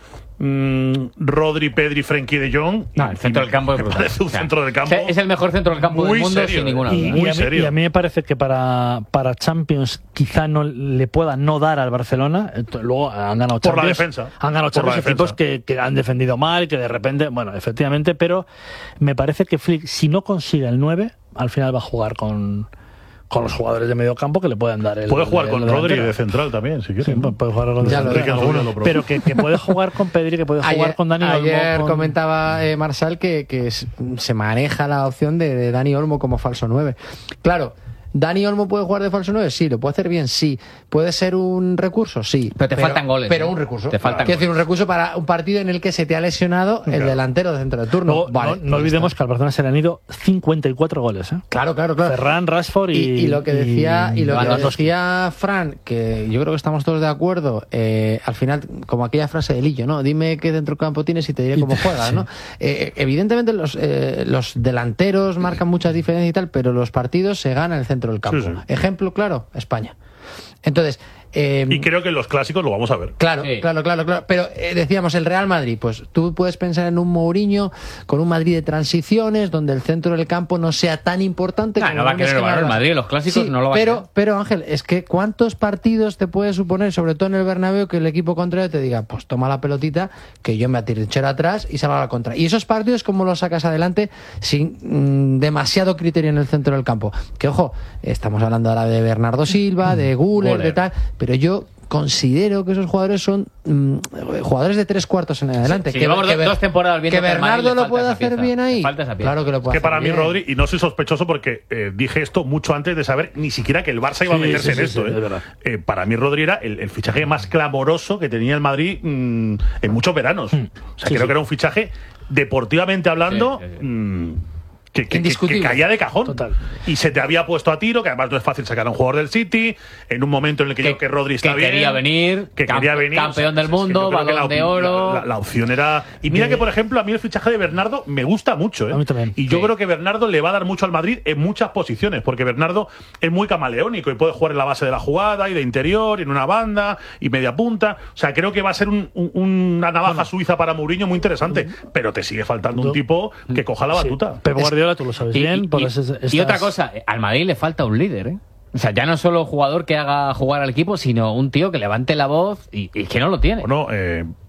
Mm, Rodri, Pedri, Frenkie de Jong. No, el centro del campo es brutal. Parece un o sea, centro del campo. Es el mejor centro del campo muy del mundo, serio, sin ninguna y, duda. Muy y, a mí, serio. y a mí me parece que para, para Champions quizá no le pueda no dar al Barcelona. Luego han ganado Champions. Por la defensa. Han ganado Champions equipos que, que han defendido mal, que de repente, bueno, efectivamente, pero me parece que Flick, si no consigue el nueve, al final va a jugar con. Con los jugadores de medio campo que le pueden dar el. Puede jugar el, con el Rodri de central también, si quiere. Sí, puede jugar con ya central, alguno, pero que, que puede jugar con Pedri, que puede jugar ayer, con Dani Olmo. Ayer con... comentaba eh, Marsal que, que se maneja la opción de, de Dani Olmo como falso nueve. Claro. ¿Dani Olmo puede jugar de falso nueve? Sí. ¿Lo puede hacer bien? Sí. ¿Puede ser un recurso? Sí. Pero te pero, faltan goles. Pero ¿eh? un recurso. Te faltan Quiero decir, un recurso para un partido en el que se te ha lesionado el claro. delantero de centro de turno. Luego, vale, no, no pues olvidemos está. que al Barcelona se le han ido cincuenta y cuatro goles. ¿eh? Claro, claro, claro. Ferran, Rashford y... Y, y lo que decía, y, y lo que Lewandowski. decía Fran, que yo creo que estamos todos de acuerdo, eh, al final, como aquella frase de Lillo, ¿no? Dime qué centrocampo tienes y te diré cómo juegas, sí. ¿no? Eh, evidentemente los, eh, los delanteros marcan muchas diferencias y tal, pero los partidos se ganan en el centro del campo. Sí, sí. Ejemplo claro, España. Entonces, eh, y creo que en los clásicos lo vamos a ver. Claro, sí. claro, claro, claro. Pero eh, decíamos el Real Madrid, pues tú puedes pensar en un Mourinho con un Madrid de transiciones donde el centro del campo no sea tan importante. Nah, como no va a querer el Madrid, los clásicos sí, no lo va pero, a querer. Pero Ángel, es que ¿cuántos partidos te puede suponer, sobre todo en el Bernabéu, que el equipo contrario te diga, pues toma la pelotita, que yo me atrinchero atrás y salga a la contra? Y esos partidos, ¿cómo los sacas adelante sin mmm, demasiado criterio en el centro del campo? Que ojo, estamos hablando ahora de Bernardo Silva, de Güler, de tal, pero yo considero que esos jugadores son mmm, jugadores de tres cuartos en adelante. Sí, sí, que, llevamos que, dos temporadas viendo que Bernardo lo puede hacer pieza. bien ahí. Falta esa pieza. Claro que lo puede es que hacer para bien. mí, Rodri, y no soy sospechoso porque eh, dije esto mucho antes de saber ni siquiera que el Barça iba sí, a meterse sí, en sí, esto. Sí, eh. Eh, para mí, Rodri era el, el fichaje más clamoroso que tenía el Madrid mmm, en muchos veranos. Mm. O sea, sí, creo sí. que era un fichaje, deportivamente hablando, sí, sí, sí. Mmm, Que, que, que, que caía de cajón. Total. Y se te había puesto a tiro, que además no es fácil sacar a un jugador del City, en un momento en el que, que yo creo que Rodri está que bien. Quería venir, que quería venir. Campeón del mundo, o sea, balón la, de oro. La, la, la opción era... Y mira que, por ejemplo, a mí el fichaje de Bernardo me gusta mucho. ¿eh? A mí también. Y yo sí. creo que Bernardo le va a dar mucho al Madrid en muchas posiciones, porque Bernardo es muy camaleónico y puede jugar en la base de la jugada y de interior, y en una banda, y media punta. O sea, creo que va a ser un, un, una navaja bueno. suiza para Mourinho muy interesante. Uh-huh. Pero te sigue faltando un tipo que coja la batuta. Sí. Pep Guardiola, tú lo sabes y, bien. Y, por y, eso estás... y otra cosa, al Madrid le falta un líder, ¿eh? O sea, ya no solo jugador que haga jugar al equipo, sino un tío que levante la voz y, y que no lo tiene. Bueno, eh,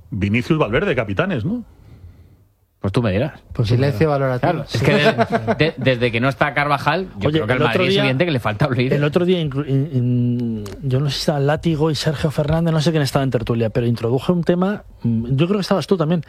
Vinicius, Valverde, capitanes, ¿no? Pues tú me dirás. Pues silencio valorativo. Claro, es que de, de, desde que no está Carvajal, yo Oye, creo que el, el Madrid otro día- es evidente que le falta un líder. El otro día, inclu- in- in- yo no sé si estaba Látigo y Sergio Fernández, no sé quién estaba en tertulia, pero introduje un tema, mm, yo creo que estabas tú también,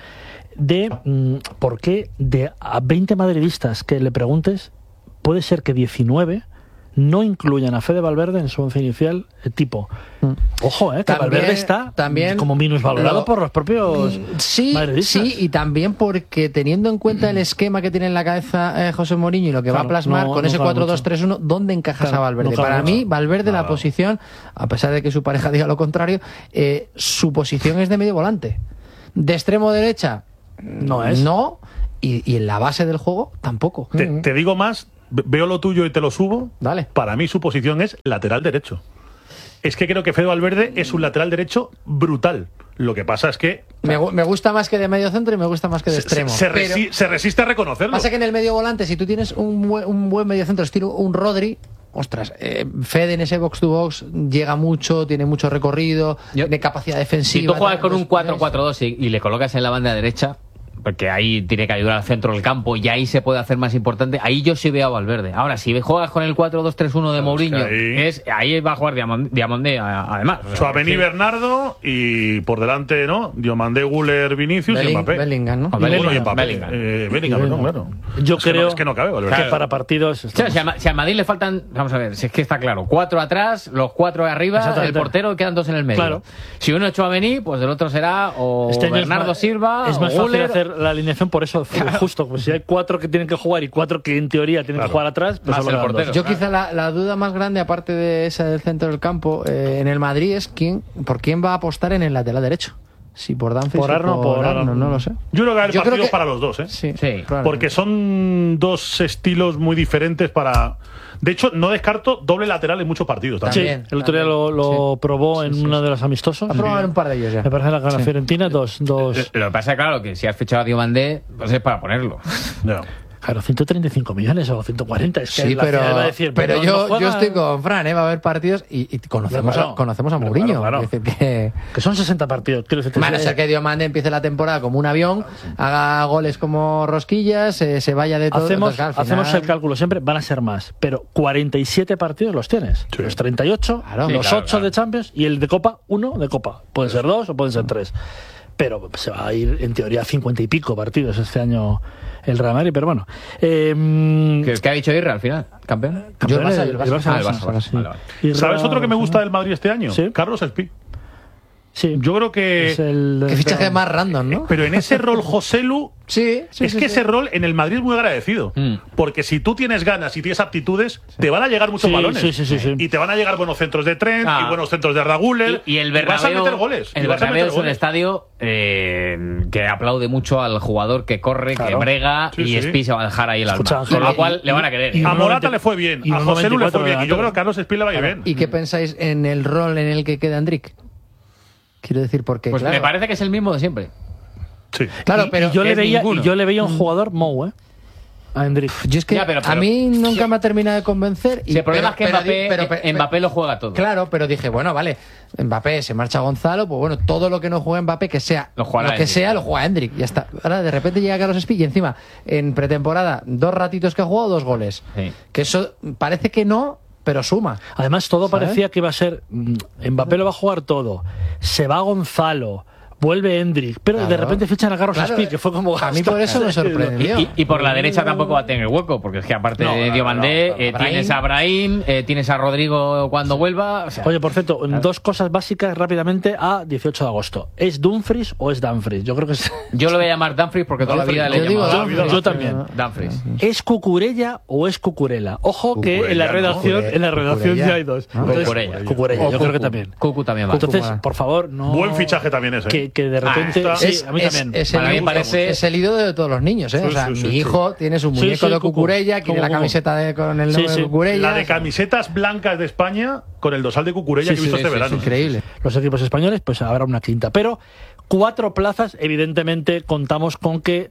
de mm, por qué de a veinte madridistas que le preguntes, puede ser que diecinueve no incluyan a Fede Valverde en su once inicial, eh, tipo. Ojo, eh, que También- Valverde está también como minusvalorado lo- por los propios Sí, madridistas. sí, y también porque teniendo en cuenta el esquema que tiene en la cabeza eh, José Mourinho y lo que va a Claro, plasmar no- con no ese cabe cuatro dos mucho. tres uno, ¿dónde encajas Claro, a Valverde? no cabe Para mucho. mí, Valverde, Nada. la posición, a pesar de que su pareja diga lo contrario, eh, su posición es de medio volante. De extremo derecha, no es. No, y, y en la base del juego, tampoco. Te, te digo más, ve- veo lo tuyo y te lo subo. Dale. Para mí su posición es lateral derecho. Es que creo que Fede Valverde es un lateral derecho brutal. Lo que pasa es que Me, gu- me gusta más que de medio centro y me gusta más que de se, extremo. se Pero- resi- se resiste a reconocerlo. Pasa que en el medio volante, si tú tienes un buen, un buen medio centro, estilo un Rodri, ostras, eh, Fede en ese box to box llega mucho, tiene mucho recorrido, tiene capacidad defensiva. Si tú juegas tal, con un pues, cuatro cuatro dos y, y le colocas en la banda derecha, porque ahí tiene que ayudar al centro del campo y ahí se puede hacer más importante, ahí yo sí veo a Valverde. Ahora, si juegas con el cuatro dos tres uno de Mourinho, ahí- es, ahí va a jugar Diamond- Diamandé, a- además. Suavení Sí. Bernardo y por delante, ¿no? Diomandé, Guller, Vinicius y Belling- Mbappé. Bellingham, ¿no? Y Bellingham, y Bellingham, Mbappé. Bellingham. Eh, Bellingham, perdón, claro. Yo Es que creo no- es que no cabe, Valverde. que para partidos O sea, si, a, Ma- si a Madrid le faltan, vamos a ver, si es que está claro, cuatro atrás, los cuatro arriba, el Exactamente. portero, quedan dos en el medio. Claro. Si uno es Chouameni, pues el otro será o Este año es Bernardo más- Silva es o más fácil Guller. hacer la alineación por eso, justo. Pues si hay cuatro que tienen que jugar y cuatro que en teoría tienen Claro. que jugar atrás, pues Más solo el quedan portero. dos. Yo quizá la, la duda más grande, aparte de esa del centro del campo, eh, en el Madrid es quién, por quién va a apostar en el lateral derecho. Si por Danfries Por o Arno o por Arno, Arno. no lo sé. Yo creo que hay Yo creo partidos que- para los dos, ¿eh? Sí, Sí. claro. Porque son dos estilos muy diferentes para... De hecho, no descarto doble lateral en muchos partidos Sí, también. También, el otro día lo, lo probó en uno de los amistosos. Ha probado en un par de ellos ya. Me parece la gana Sí. Fiorentina, dos, dos. Eh, Lo que pasa es claro que si has fichado a Diomandé, pues es para ponerlo. Ya. Claro, ciento treinta y cinco millones o ciento cuarenta. Es que Sí, la pero, ciudad va a decir, pero no yo, juega. yo estoy con Fran, ¿eh? Va a haber partidos y, y conocemos, Claro. a, conocemos a Pero Mourinho. claro, claro. Es decir, que Que son sesenta partidos. Quiero decirte, van a sí, ser que Diomande empiece la temporada como un avión, haga goles como rosquillas, eh, se vaya de todo. Hacemos, Entonces, claro, al hacemos final- el cálculo siempre, van a ser más, pero cuarenta y siete partidos los tienes. Sí. Los treinta y ocho, Claro. los Sí, claro, ocho claro. de Champions y el de Copa, uno de Copa. Pueden ser dos o pueden ser tres. Pero se va a ir, en teoría, a cincuenta y pico partidos este año el Real Madrid, pero bueno. Eh, ¿Qué, qué ha dicho Irra al final? ¿Campeón? Yo el campeones, Barça, el Barça. Ah, el Barça, Barça, sí. vale, vale. Y ¿Sabes Real- otro que me gusta del Madrid este año? Sí. Carlos Espí. Sí, Yo creo que... es el Qué fichaje más random, ¿no? Pero en ese rol Joselu... Sí, sí, es sí, que sí. ese rol en el Madrid es muy agradecido. Mm. Porque si tú tienes ganas y tienes aptitudes, te van a llegar muchos Sí, balones. sí, sí, sí, sí. Y te van a llegar buenos centros de Trent Ah. y buenos centros de Arda Güler. Y, y el vas a Bernabéu, meter goles. el y vas a Bernabéu meter es un goles. estadio eh, que aplaude mucho al jugador que corre, Claro. que brega Sí, y sí. Espí se va a dejar ahí el Escucha, alma. Con Ángel, lo cual y- le van a querer. y- A Morata noventa le fue bien, y a José Lu le fue noventa y cuatro bien. Y yo delantero. creo que a Carlos Espí le va a ir bien. ¿Y qué pensáis en el rol en el que queda Endrick? Quiero decir, porque Pues claro, me parece que es el mismo de siempre. Sí. claro, y- pero y yo le es veía ninguno. y yo le veía un jugador Mou, ¿eh? A Endrick. yo es que Ya, pero- a pero- mí nunca me ha terminado de convencer. Y, Si el problema pero- es que pero Mbappé, di- pero- pero- Mbappé lo juega todo. Claro, pero dije, bueno, vale, Mbappé se marcha Gonzalo, pues bueno, todo lo que no juegue Mbappé, que sea Lo jugará lo que Endrick. sea, lo juega Endrick, ya está. Ahora de repente llega Carlos Espí y encima, en pretemporada, dos ratitos que ha jugado, dos goles. Sí. Que eso parece que no, pero suma. Además, todo ¿Sabes? parecía que iba a ser. mm, Mbappé lo va a jugar todo. Se va Gonzalo. Vuelve Endrick. Pero de Claro. repente fichan a Carlos Claro, Espí, que fue como. a mí por eso me sorprendió. Y, y por la derecha tampoco va a tener hueco, porque es que aparte No, de no, Diomandé, no, no, eh, Brahim. tienes a Brahim, eh, tienes a Rodrigo cuando vuelva. O sea, Oye, por cierto, dos cosas básicas rápidamente a dieciocho de agosto. ¿Es Dumfries o es Dumfries? Yo creo que es. yo lo voy a llamar Dumfries porque toda la vida le he Yo digo llamado Dumfries. Yo también. Dumfries. ¿Es Cucurella o es Cucurella? Ojo que en la Cucurella, redacción, ¿no? en la redacción Cucurella. ya hay dos. Entonces, Cucurella. Cucurella, O yo creo que Cucu. también. Cucu también va. Entonces, Cucu va. por favor, no. Buen fichaje también ese. Que, que de repente. Ah, sí, es, a mí es- también. es el, Para mí ídolo- parece- es el ídolo de todos los niños, ¿eh? Sí, o sea, sí, sí, mi sí. hijo tiene su Sí, muñeco sí, de Cucu. Cucurella, quiere Cucu, la Cucu. camiseta de- con el Sí, nombre sí. de Cucurella. La de camisetas blancas de España con el dosal de Cucurella Sí, que he visto sí, este sí, verano. sí, Increíble. Los equipos españoles, pues habrá una quinta. Pero cuatro plazas, evidentemente, contamos con que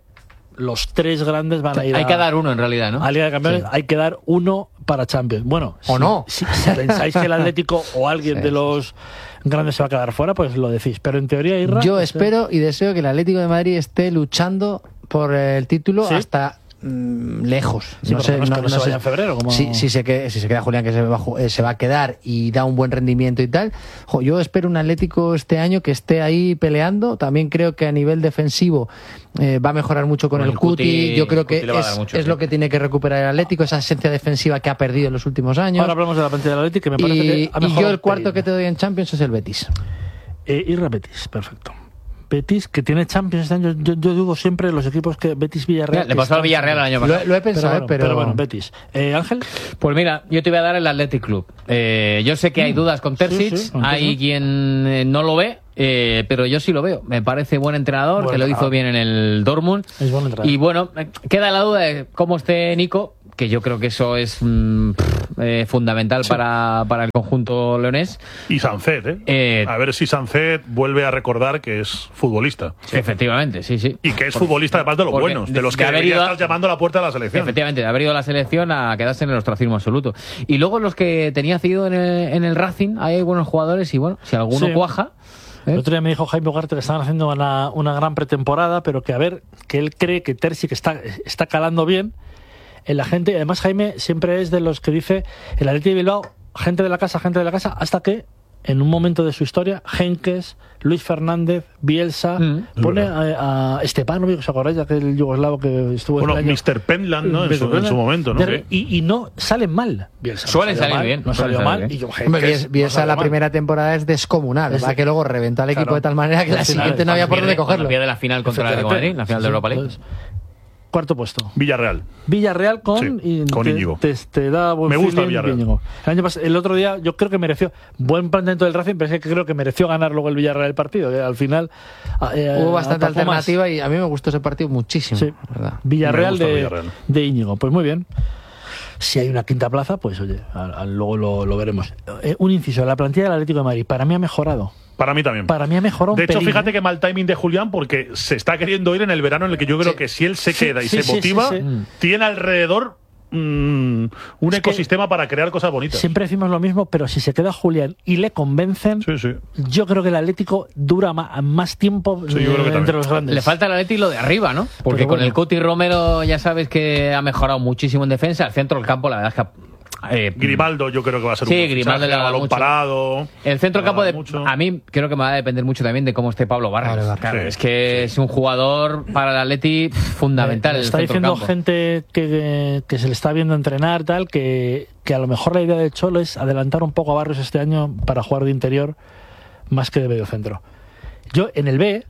los tres grandes van a ir Hay a, que dar uno en realidad, ¿no? a Liga de Campeones, Sí. hay que dar uno para Champions. Bueno, o si, no. Si, si pensáis que el Atlético o alguien Sí, de sí, los grandes se va a quedar fuera, pues lo decís. Pero en teoría, Irra, Yo es- espero y deseo que el Atlético de Madrid esté luchando por el título ¿Sí? hasta mm, lejos. Sí, por lo menos que no se sé. vaya en febrero, como- Si, si se queda, si se queda Julián, que se va, a ju- eh, se va a quedar y da un buen rendimiento y tal. Jo, yo espero un Atlético este año que esté ahí peleando. También creo que a nivel defensivo eh, va a mejorar mucho con Con el el Cuti. Cuti, Yo creo el Cuti que le va a es, dar mucho, es sí. lo que tiene que recuperar el Atlético, esa esencia defensiva que ha perdido en los últimos años. Ahora hablamos de la plantilla del Atlético, que me parece y, que ha y mejorado yo un el cuarto pelín. que te doy en Champions es el Betis. Eh, Irra Betis, perfecto. Betis, que tiene Champions este año. Yo, yo dudo siempre de los equipos que Betis Villarreal. Le que pasó al están- Villarreal el año Lo, pasado. lo he pensado, bueno, eh, pero, bueno, Betis. Eh, Ángel. Pues mira, yo te voy a dar el Athletic Club. Eh, yo sé que hay dudas con Terzic, sí, hay entiendo. quien eh, no lo ve, eh, pero yo sí lo veo. Me parece buen entrenador, Buen que lo hizo entrenador. bien en el Dortmund. Es buen entrenador. Y bueno, eh, queda la duda de cómo esté Nico, que yo creo que eso es mm, eh, fundamental para, para el conjunto leonés. Y Sancet, ¿eh? Eh, A ver si Sancet vuelve a recordar que es futbolista. Efectivamente, sí, sí. Y que es Porque- futbolista además de los porque buenos, de, de- los de que haber debería ido a- estar llamando a la puerta de la selección. Efectivamente, de haber ido a la selección a quedarse en el ostracismo absoluto. Y luego los que tenía cedido en el, en el Racing, hay buenos jugadores y bueno, si alguno Sí. cuaja. ¿eh? El otro día me dijo Jaime Ugarte que estaban haciendo una, una gran pretemporada, pero que a ver, que él cree que Terzic está, está calando bien en la gente. Además, Jaime siempre es de los que dice el Athletic de Bilbao, gente de la casa, gente de la casa, hasta que en un momento de su historia, Henkes, Luis Fernández, Bielsa, Mm. pone a, a Stepanovic, ¿os acordáis de aquel yugoslavo que estuvo Bueno, este año? mister Pentland, ¿no? En su, en su momento, ¿no? De- Y, y no salen mal. Bielsa no Suelen salió salir mal, bien, No suelen salió salir mal. bien. Y yo, Hombre, Henkes, Bies- Bielsa no salió la mal. primera temporada es descomunal, Es- va que luego reventó al equipo Claro. de tal manera que la Al final, siguiente no había por Cuando dónde pierde- cuando cogerlo. pierde la final contra el Atlético de Madrid, la final de Europa League. Entonces, cuarto puesto. Villarreal. Villarreal con, Sí, y con te, Íñigo. Te, te da buen Me gusta feeling Villarreal. Íñigo. El, año pas- el otro día yo creo que mereció buen planteamiento del Racing, pero es que creo que mereció ganar luego el Villarreal el partido. Que al final eh, Hubo bastante atacó más. alternativa y a mí me gustó ese partido muchísimo. Sí. la verdad. Villarreal, Me gusta de, Villarreal. de Íñigo. Pues muy bien. Si hay una quinta plaza, pues oye, al- al- luego lo, lo veremos. Eh, un inciso, la plantilla del Atlético de Madrid para mí ha mejorado. Para mí también. Para mí ha mejorado un De hecho, pelín, fíjate ¿eh? que mal timing de Julián porque se está queriendo ir en el verano en el que yo creo Sí. que si él se Sí, queda y sí, se sí, motiva, sí, sí. tiene alrededor mm, un Es que ecosistema para crear cosas bonitas. Siempre decimos lo mismo, pero si se queda Julián y le convencen, Sí, sí. yo creo que el Atlético dura ma- más tiempo Sí, yo creo que eh, entre también. los grandes. Le falta el Atleti lo de arriba, ¿no? Porque Pero con bueno. el Cuti Romero ya sabes que ha mejorado muchísimo en defensa. El centro del campo, la verdad es que ha- eh, Grimaldo yo creo que va a ser Sí, un buen Grimaldo fichaje, le ha dado balón mucho. parado. El centro le del campo, va a de, dar mucho. a mí creo que me va a depender mucho también de cómo esté Pablo Barrios. Pablo Barrios. Claro, Sí, es que es un jugador para el Atleti pf, fundamental. Me el está centro del diciendo campo. gente que, que se le está viendo entrenar, tal, que, que a lo mejor la idea de Cholo es adelantar un poco a Barrios este año para jugar de interior más que de medio centro. Yo en el B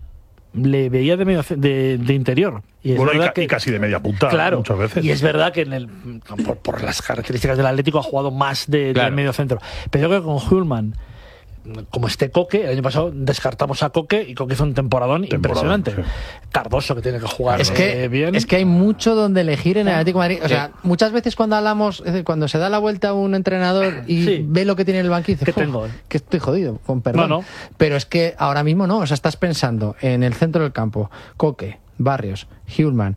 le veía de medio ce- de, de interior. Y es Bueno, y, verdad ca- que, y casi de media punta claro, muchas veces. y es verdad que en el, por, por las características del Atlético ha jugado más de, Claro. de medio centro. Pero yo creo que con Hulman, como este Coque, el año pasado descartamos a Coque y Coque hizo un temporadón, Temporadón, impresionante. sí. Cardoso, que tiene que jugar Es que, eh, bien. es que hay mucho donde elegir en el Atlético de Madrid. O Sí. sea, muchas veces cuando hablamos, es decir, cuando se da la vuelta a un entrenador y Sí. ve lo que tiene en el banquillo, dice, ¿Qué "Uf, tengo? que estoy jodido, con perdón. No, no. Pero es que ahora mismo no. O sea, estás pensando en el centro del campo, Coque, Barrios, Hulman,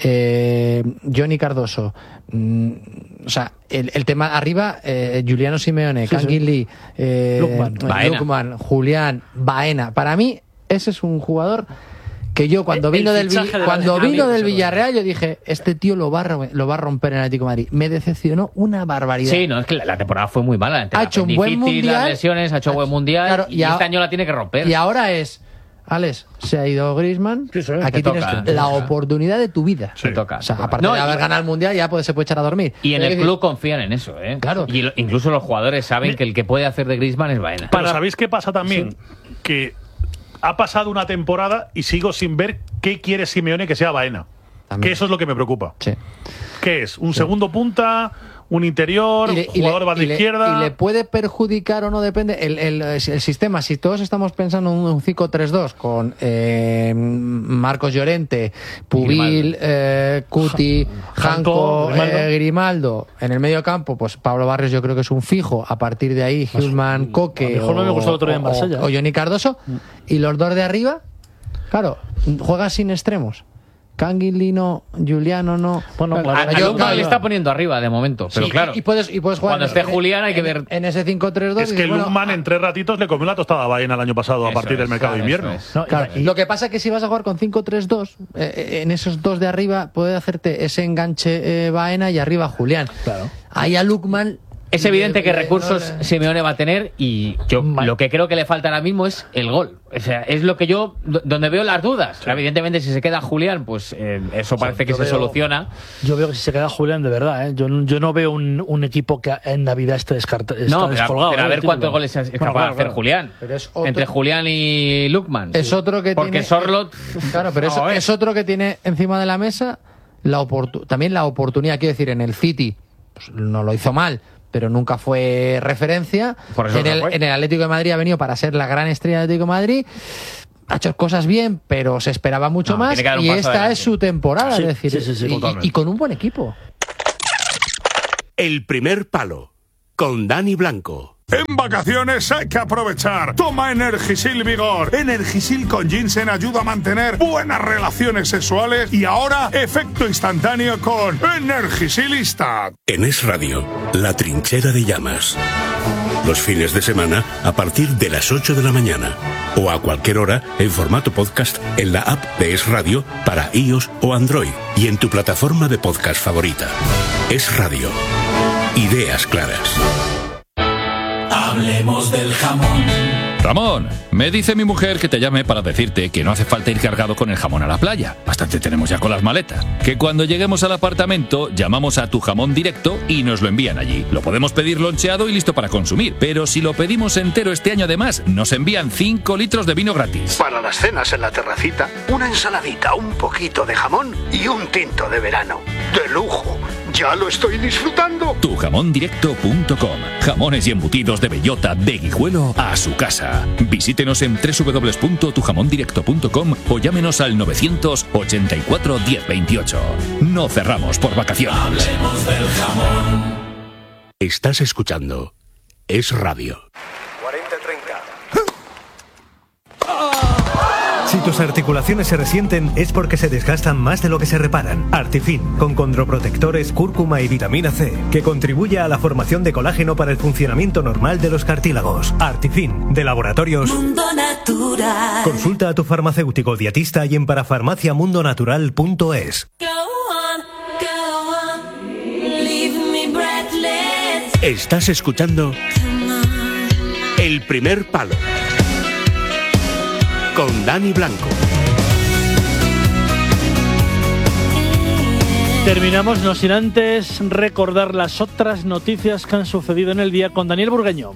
eh, Johnny Cardoso. mm, o sea, el, el tema arriba, eh, Giuliano Simeone, Sí, sí. Canguilí, eh, Lukman. Baena. Lukman, Julián, Baena. Para mí, ese es un jugador que yo cuando El vino del fichaje Vi- de la- cuando a mí vino me del sorprende. Villarreal yo dije, este tío lo va a, ro- lo va a romper en el Atlético de Madrid. Me decepcionó una barbaridad. Sí, no, es que la, la temporada fue muy mala. Entre Ha la hecho un buen apendicitis, mundial. las lesiones, ha hecho buen mundial. Claro, y y a- este año la tiene que romper. Y ahora es, Alex, se ha ido Griezmann, Sí, sí, aquí te tienes toca, la te toca. oportunidad de tu vida. Sí. Te toca. O sea, te toca. aparte No, de y- haber ganado el mundial, ya puede, se puede echar a dormir. Y en Es el decir, club confían en eso, ¿eh? Claro. Y lo- incluso los jugadores saben que el que puede hacer de Griezmann es Baena. Pero ¿sabéis qué pasa también? Que ha pasado una temporada y sigo sin ver qué quiere Simeone que sea Baena. También. Que eso es lo que me preocupa. Sí. ¿Qué es? ¿Un segundo punta? ¿Un interior? Y le- y ¿Jugador le- banda y le- izquierda? y le puede perjudicar o no, depende el, el- el sistema. Si todos estamos pensando en un cinco tres dos con eh, Marcos Llorente, Pubil, eh, Cuti, Janko, Janko, Grimaldo. eh, Grimaldo, en el medio campo, pues Pablo Barrios yo creo que es un fijo. A partir de ahí, Hulman, Coque a lo mejor no me gustó el otro día en o- Marsella. o Johnny Cardoso. Y los dos de arriba, claro, juegan sin extremos. Canguilí no, Juliano no. Bueno, claro, a, a yo, Lukman claro, le está poniendo arriba de momento, pero sí, claro. Y puedes, y puedes jugar cuando esté en, Julián hay que en, ver. En ese cinco tres dos. Es que bueno, Lukman en tres ratitos le comió la tostada a Baena el año pasado a Eso partir del es, mercado de eso invierno. es. No, claro, y lo que pasa es que si vas a jugar con cinco tres dos, eh, en esos dos de arriba puede hacerte ese enganche eh, Baena y arriba Julián. Claro. Ahí a Lukman. Es evidente que le- recursos no le- Simeone va a tener y yo lo que creo que le falta ahora mismo es el gol. O sea, es lo que yo, do- donde veo las dudas. Evidentemente, si se queda Julián, pues eh, eso parece que yo se veo- soluciona. Yo veo que si se queda Julián, de verdad, ¿eh? yo, yo no veo un, un equipo que en Navidad esté descartado. No, pero, a- pero a ver cuántos goles es capaz Bueno, claro, de hacer claro. Julián. Pero es otro- Entre Julián y Lukman. Es otro que Porque tiene. Sorloth. Claro, pero es, No, eh. es otro que tiene encima de la mesa la oportu- también la oportunidad, quiero decir, en el City pues, no lo hizo mal, pero nunca fue referencia. Por eso en, no el, fue. en el Atlético de Madrid ha venido para ser la gran estrella del Atlético de Madrid. Ha hecho cosas bien, pero se esperaba mucho No, más. tiene que dar un Y paso esta adelante. es su temporada, Sí, es decir, sí, sí, sí, y- y, totalmente. y con un buen equipo. El primer palo con Dani Blanco. En vacaciones hay que aprovechar. Toma Energisil Vigor. Energisil con ginseng ayuda a mantener buenas relaciones sexuales y ahora efecto instantáneo con Energisil Instant. En Es Radio, La Trinchera de Llamas. Los fines de semana a partir de las ocho de la mañana o a cualquier hora en formato podcast en la app de Es Radio para iOS o Android y en tu plataforma de podcast favorita. Es Radio. Ideas claras. Hablemos del jamón. Ramón, me dice mi mujer que te llame para decirte que no hace falta ir cargado con el jamón a la playa. Bastante tenemos ya con las maletas. Que cuando lleguemos al apartamento llamamos a Tu Jamón Directo y nos lo envían allí. Lo podemos pedir loncheado y listo para consumir. Pero si lo pedimos entero este año además, nos envían cinco litros de vino gratis. Para las cenas en la terracita, una ensaladita, un poquito de jamón y un tinto de verano. ¡De lujo! ¡Ya lo estoy disfrutando! tu jamón directo punto com. Jamones y embutidos de bellota de Guijuelo a su casa. Visítenos en doble u doble u doble u punto tu jamón directo punto com o llámenos al novecientos ochenta y cuatro diez veintiocho. No cerramos por vacaciones. Hablemos del jamón. Estás escuchando Es Radio. cuarenta treinta. Si tus articulaciones se resienten es porque se desgastan más de lo que se reparan. Artifin, con condroprotectores, cúrcuma y vitamina C, que contribuye a la formación de colágeno para el funcionamiento normal de los cartílagos. Artifin, de Laboratorios Mundo Natural. Consulta a tu farmacéutico dietista y en parafarmaciamundonatural punto es. Go on, go on, leave me breathless. Estás escuchando El primer palo con Dani Blanco. Terminamos, no sin antes recordar las otras noticias que han sucedido en el día con Daniel Burgueño.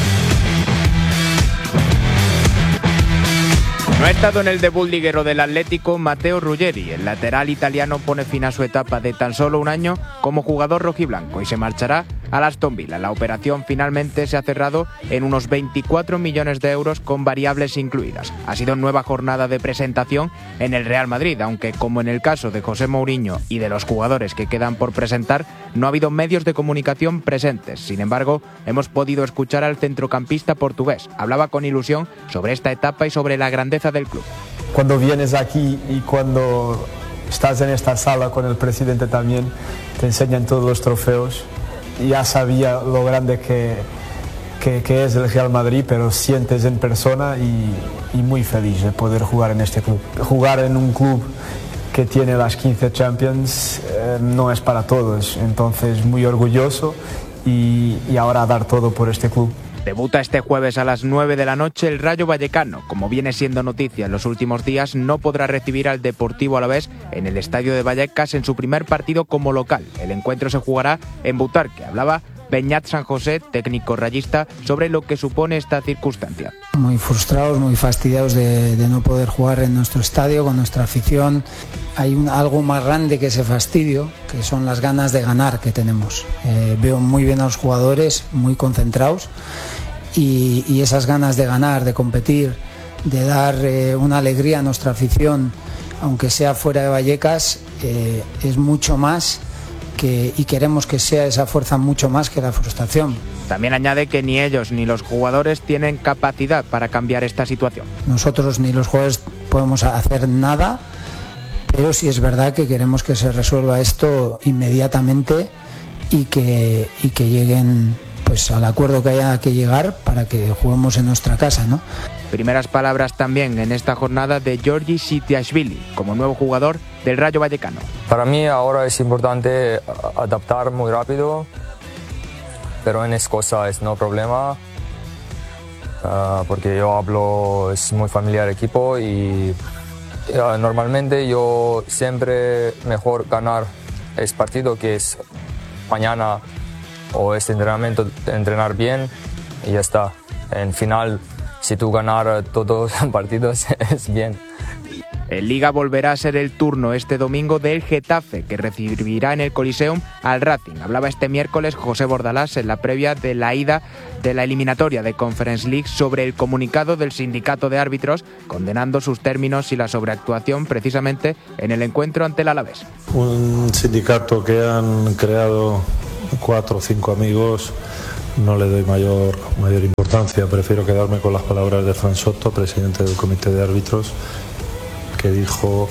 No ha estado en el debut liguero del Atlético Matteo Ruggeri. El lateral italiano pone fin a su etapa de tan solo un año como jugador rojiblanco y se marchará al Aston Villa. La operación finalmente se ha cerrado en unos veinticuatro millones de euros con variables incluidas. Ha sido nueva jornada de presentación en el Real Madrid, aunque como en el caso de José Mourinho y de los jugadores que quedan por presentar, no ha habido medios de comunicación presentes. Sin embargo, hemos podido escuchar al centrocampista portugués. Hablaba con ilusión sobre esta etapa y sobre la grandeza del club. Cuando vienes aquí y cuando estás en esta sala con el presidente también, te enseñan todos los trofeos. Ya sabía lo grande que, que, que es el Real Madrid, pero sientes en persona y, y muy feliz de poder jugar en este club. Jugar en un club que tiene las quince Champions eh, no es para todos, entonces muy orgulloso y, y ahora dar todo por este club. Debuta este jueves a las nueve de la noche el Rayo Vallecano. Como viene siendo noticia en los últimos días, no podrá recibir al Deportivo Alavés en el estadio de Vallecas en su primer partido como local. El encuentro se jugará en Butarque. Hablaba Beñat San José, técnico rayista, sobre lo que supone esta circunstancia. Muy frustrados, muy fastidiados de, de no poder jugar en nuestro estadio, con nuestra afición. Hay un, algo más grande que ese fastidio, que son las ganas de ganar que tenemos. Eh, veo muy bien a los jugadores, muy concentrados, y, y esas ganas de ganar, de competir, de dar eh, una alegría a nuestra afición, aunque sea fuera de Vallecas, eh, es mucho más. Que, y queremos que sea esa fuerza mucho más que la frustración. También añade que ni ellos ni los jugadores tienen capacidad para cambiar esta situación. Nosotros ni los jugadores podemos hacer nada, pero sí es verdad que queremos que se resuelva esto inmediatamente y que, y que lleguen pues al acuerdo que haya que llegar para que juguemos en nuestra casa, ¿no? Primeras palabras también en esta jornada de Giorgi Sitiashvili, como nuevo jugador del Rayo Vallecano. Para mí ahora es importante adaptar muy rápido, pero en Escocia es no problema, uh, porque yo hablo, es muy familiar el equipo y uh, normalmente yo siempre mejor ganar este partido que es mañana o este entrenamiento, entrenar bien y ya está. En final, si tú ganar todos los partidos es bien. En Liga volverá a ser el turno este domingo del Getafe, que recibirá en el Coliseum al Racing. Hablaba este miércoles José Bordalás en la previa de la ida de la eliminatoria de Conference League sobre el comunicado del sindicato de árbitros condenando sus términos y la sobreactuación precisamente en el encuentro ante el Alavés. Un sindicato que han creado cuatro o cinco amigos, no le doy mayor, mayor importancia. Prefiero quedarme con las palabras de Fran Soto, presidente del comité de árbitros, que dijo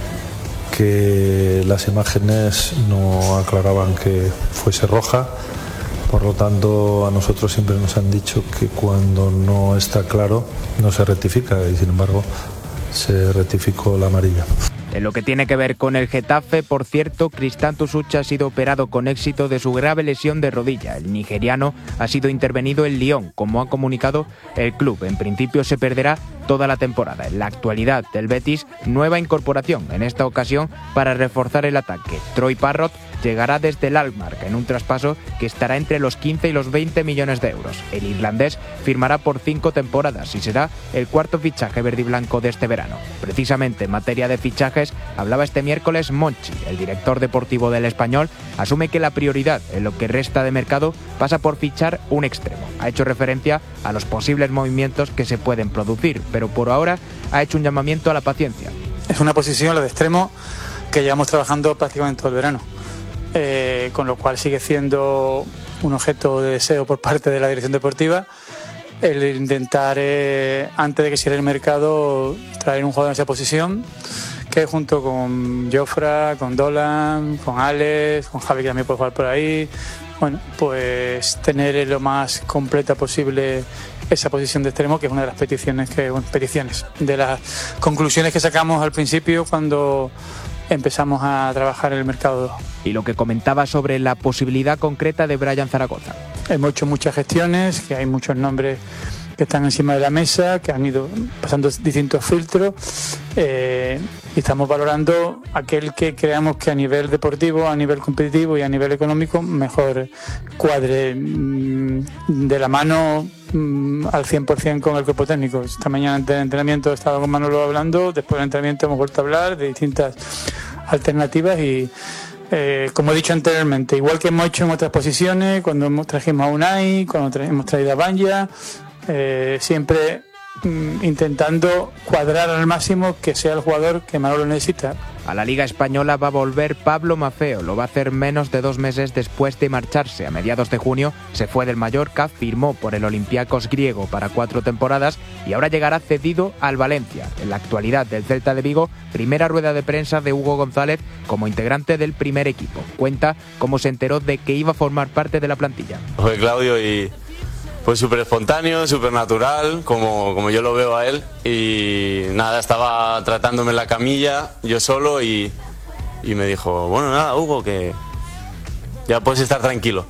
que las imágenes no aclaraban que fuese roja. Por lo tanto, a nosotros siempre nos han dicho que cuando no está claro no se rectifica, y sin embargo se rectificó la amarilla. En lo que tiene que ver con el Getafe, por cierto, Cristantus Ucha ha sido operado con éxito de su grave lesión de rodilla. El nigeriano ha sido intervenido en Lyon, como ha comunicado el club. En principio se perderá toda la temporada. En la actualidad del Betis, nueva incorporación, en esta ocasión para reforzar el ataque. Troy Parrott llegará desde el Alkmaar en un traspaso que estará entre los quince y los veinte millones de euros. El irlandés firmará por cinco temporadas y será el cuarto fichaje verde y blanco de este verano. Precisamente en materia de fichajes, hablaba este miércoles Monchi, el director deportivo del Español, asume que la prioridad en lo que resta de mercado pasa por fichar un extremo. Ha hecho referencia a los posibles movimientos que se pueden producir, pero por ahora ha hecho un llamamiento a la paciencia. Es una posición, la de extremo, que llevamos trabajando prácticamente todo el verano. Eh, con lo cual sigue siendo un objeto de deseo por parte de la dirección deportiva el intentar, eh, antes de que cierre el mercado, traer un jugador en esa posición que junto con Jofra, con Dolan, con Alex, con Javi, que también puede jugar por ahí, bueno, pues tener lo más completa posible esa posición de extremo, que es una de las peticiones que, bueno, peticiones, de las conclusiones que sacamos al principio cuando empezamos a trabajar en el mercado. Y lo que comentaba sobre la posibilidad concreta de Brian Zaragoza. Hemos hecho muchas gestiones, que hay muchos nombres que están encima de la mesa, que han ido pasando distintos filtros, eh, y estamos valorando aquel que creamos que a nivel deportivo, a nivel competitivo y a nivel económico mejor cuadre mmm, de la mano mmm, al cien por ciento con el cuerpo técnico. Esta mañana antes del entrenamiento he estado con Manolo hablando, después del entrenamiento hemos vuelto a hablar de distintas alternativas y Eh, como he dicho anteriormente, igual que hemos hecho en otras posiciones, cuando hemos trajimos a Unai, cuando tra- hemos traído a Banja, eh, siempre mm, intentando cuadrar al máximo que sea el jugador que Manolo necesita. A la Liga Española va a volver Pablo Maffeo, lo va a hacer menos de dos meses después de marcharse. A mediados de junio se fue del Mallorca, firmó por el Olympiacos griego para cuatro temporadas y ahora llegará cedido al Valencia. En la actualidad del Celta de Vigo, primera rueda de prensa de Hugo González como integrante del primer equipo. Cuenta cómo se enteró de que iba a formar parte de la plantilla. Fue Claudio y pues súper espontáneo, súper natural, como, como yo lo veo a él. Y nada, estaba tratándome en la camilla, yo solo, y, y me dijo, bueno, nada, Hugo, que ya puedes estar tranquilo.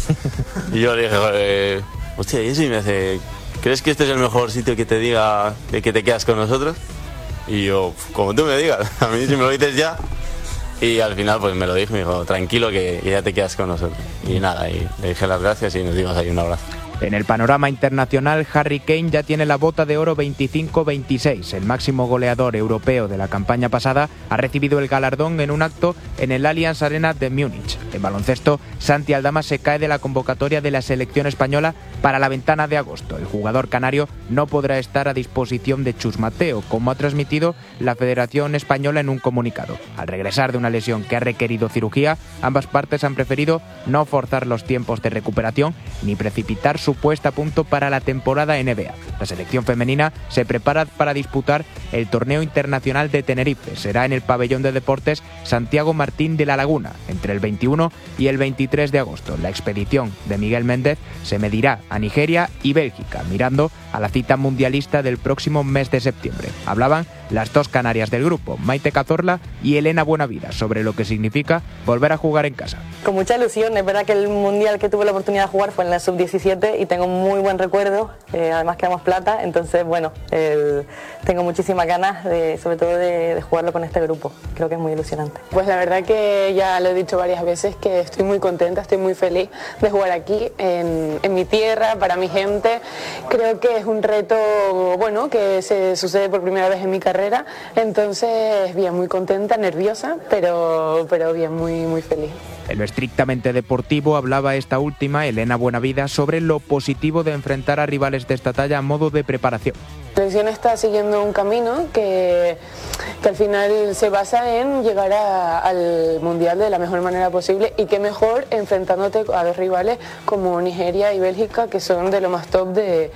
Y yo le dije, eh, hostia, y eso, y me dice, ¿crees que este es el mejor sitio que te diga de que te quedas con nosotros? Y yo, como tú me digas, a mí si me lo dices ya. Y al final pues me lo dijo, me dijo, tranquilo que, que ya te quedas con nosotros. Y nada, y le dije las gracias y nos dimos ahí un abrazo. En el panorama internacional, Harry Kane ya tiene la bota de oro veinticinco veintiséis. El máximo goleador europeo de la campaña pasada ha recibido el galardón en un acto en el Allianz Arena de Múnich. En baloncesto, Santi Aldama se cae de la convocatoria de la selección española para la ventana de agosto. El jugador canario no podrá estar a disposición de Chus Mateo, como ha transmitido la Federación Española en un comunicado. Al regresar de una lesión que ha requerido cirugía, ambas partes han preferido no forzar los tiempos de recuperación ni precipitar su puesta a punto para la temporada N B A. La selección femenina se prepara para disputar el torneo internacional de Tenerife. Será en el pabellón de deportes Santiago Martín de la Laguna, entre el veintiuno y el veintitrés de agosto. La expedición de Miguel Méndez se medirá a Nigeria y Bélgica, mirando a la cita mundialista del próximo mes de septiembre. Hablaban las dos canarias del grupo, Maite Cazorla y Elena Buenavida, sobre lo que significa volver a jugar en casa. Con mucha ilusión, es verdad que el mundial que tuve la oportunidad de jugar fue en la sub diecisiete y tengo muy buen recuerdo, eh, además quedamos plata, entonces bueno, el, tengo muchísimas ganas, de, sobre todo de, de jugarlo con este grupo, creo que es muy ilusionante. Pues la verdad que ya lo he dicho varias veces que estoy muy contenta, estoy muy feliz de jugar aquí en, en mi tierra, para mi gente. Creo que es un reto, bueno, que se sucede por primera vez en mi carrera, entonces bien, muy contenta, nerviosa, pero, pero bien, muy, muy feliz. En lo estrictamente deportivo hablaba esta última, Elena Buenavida, sobre lo positivo de enfrentar a rivales de esta talla a modo de preparación. La selección está siguiendo un camino que, que al final se basa en llegar a, al Mundial de la mejor manera posible, y qué mejor enfrentándote a dos rivales como Nigeria y Bélgica, que son de lo más top de,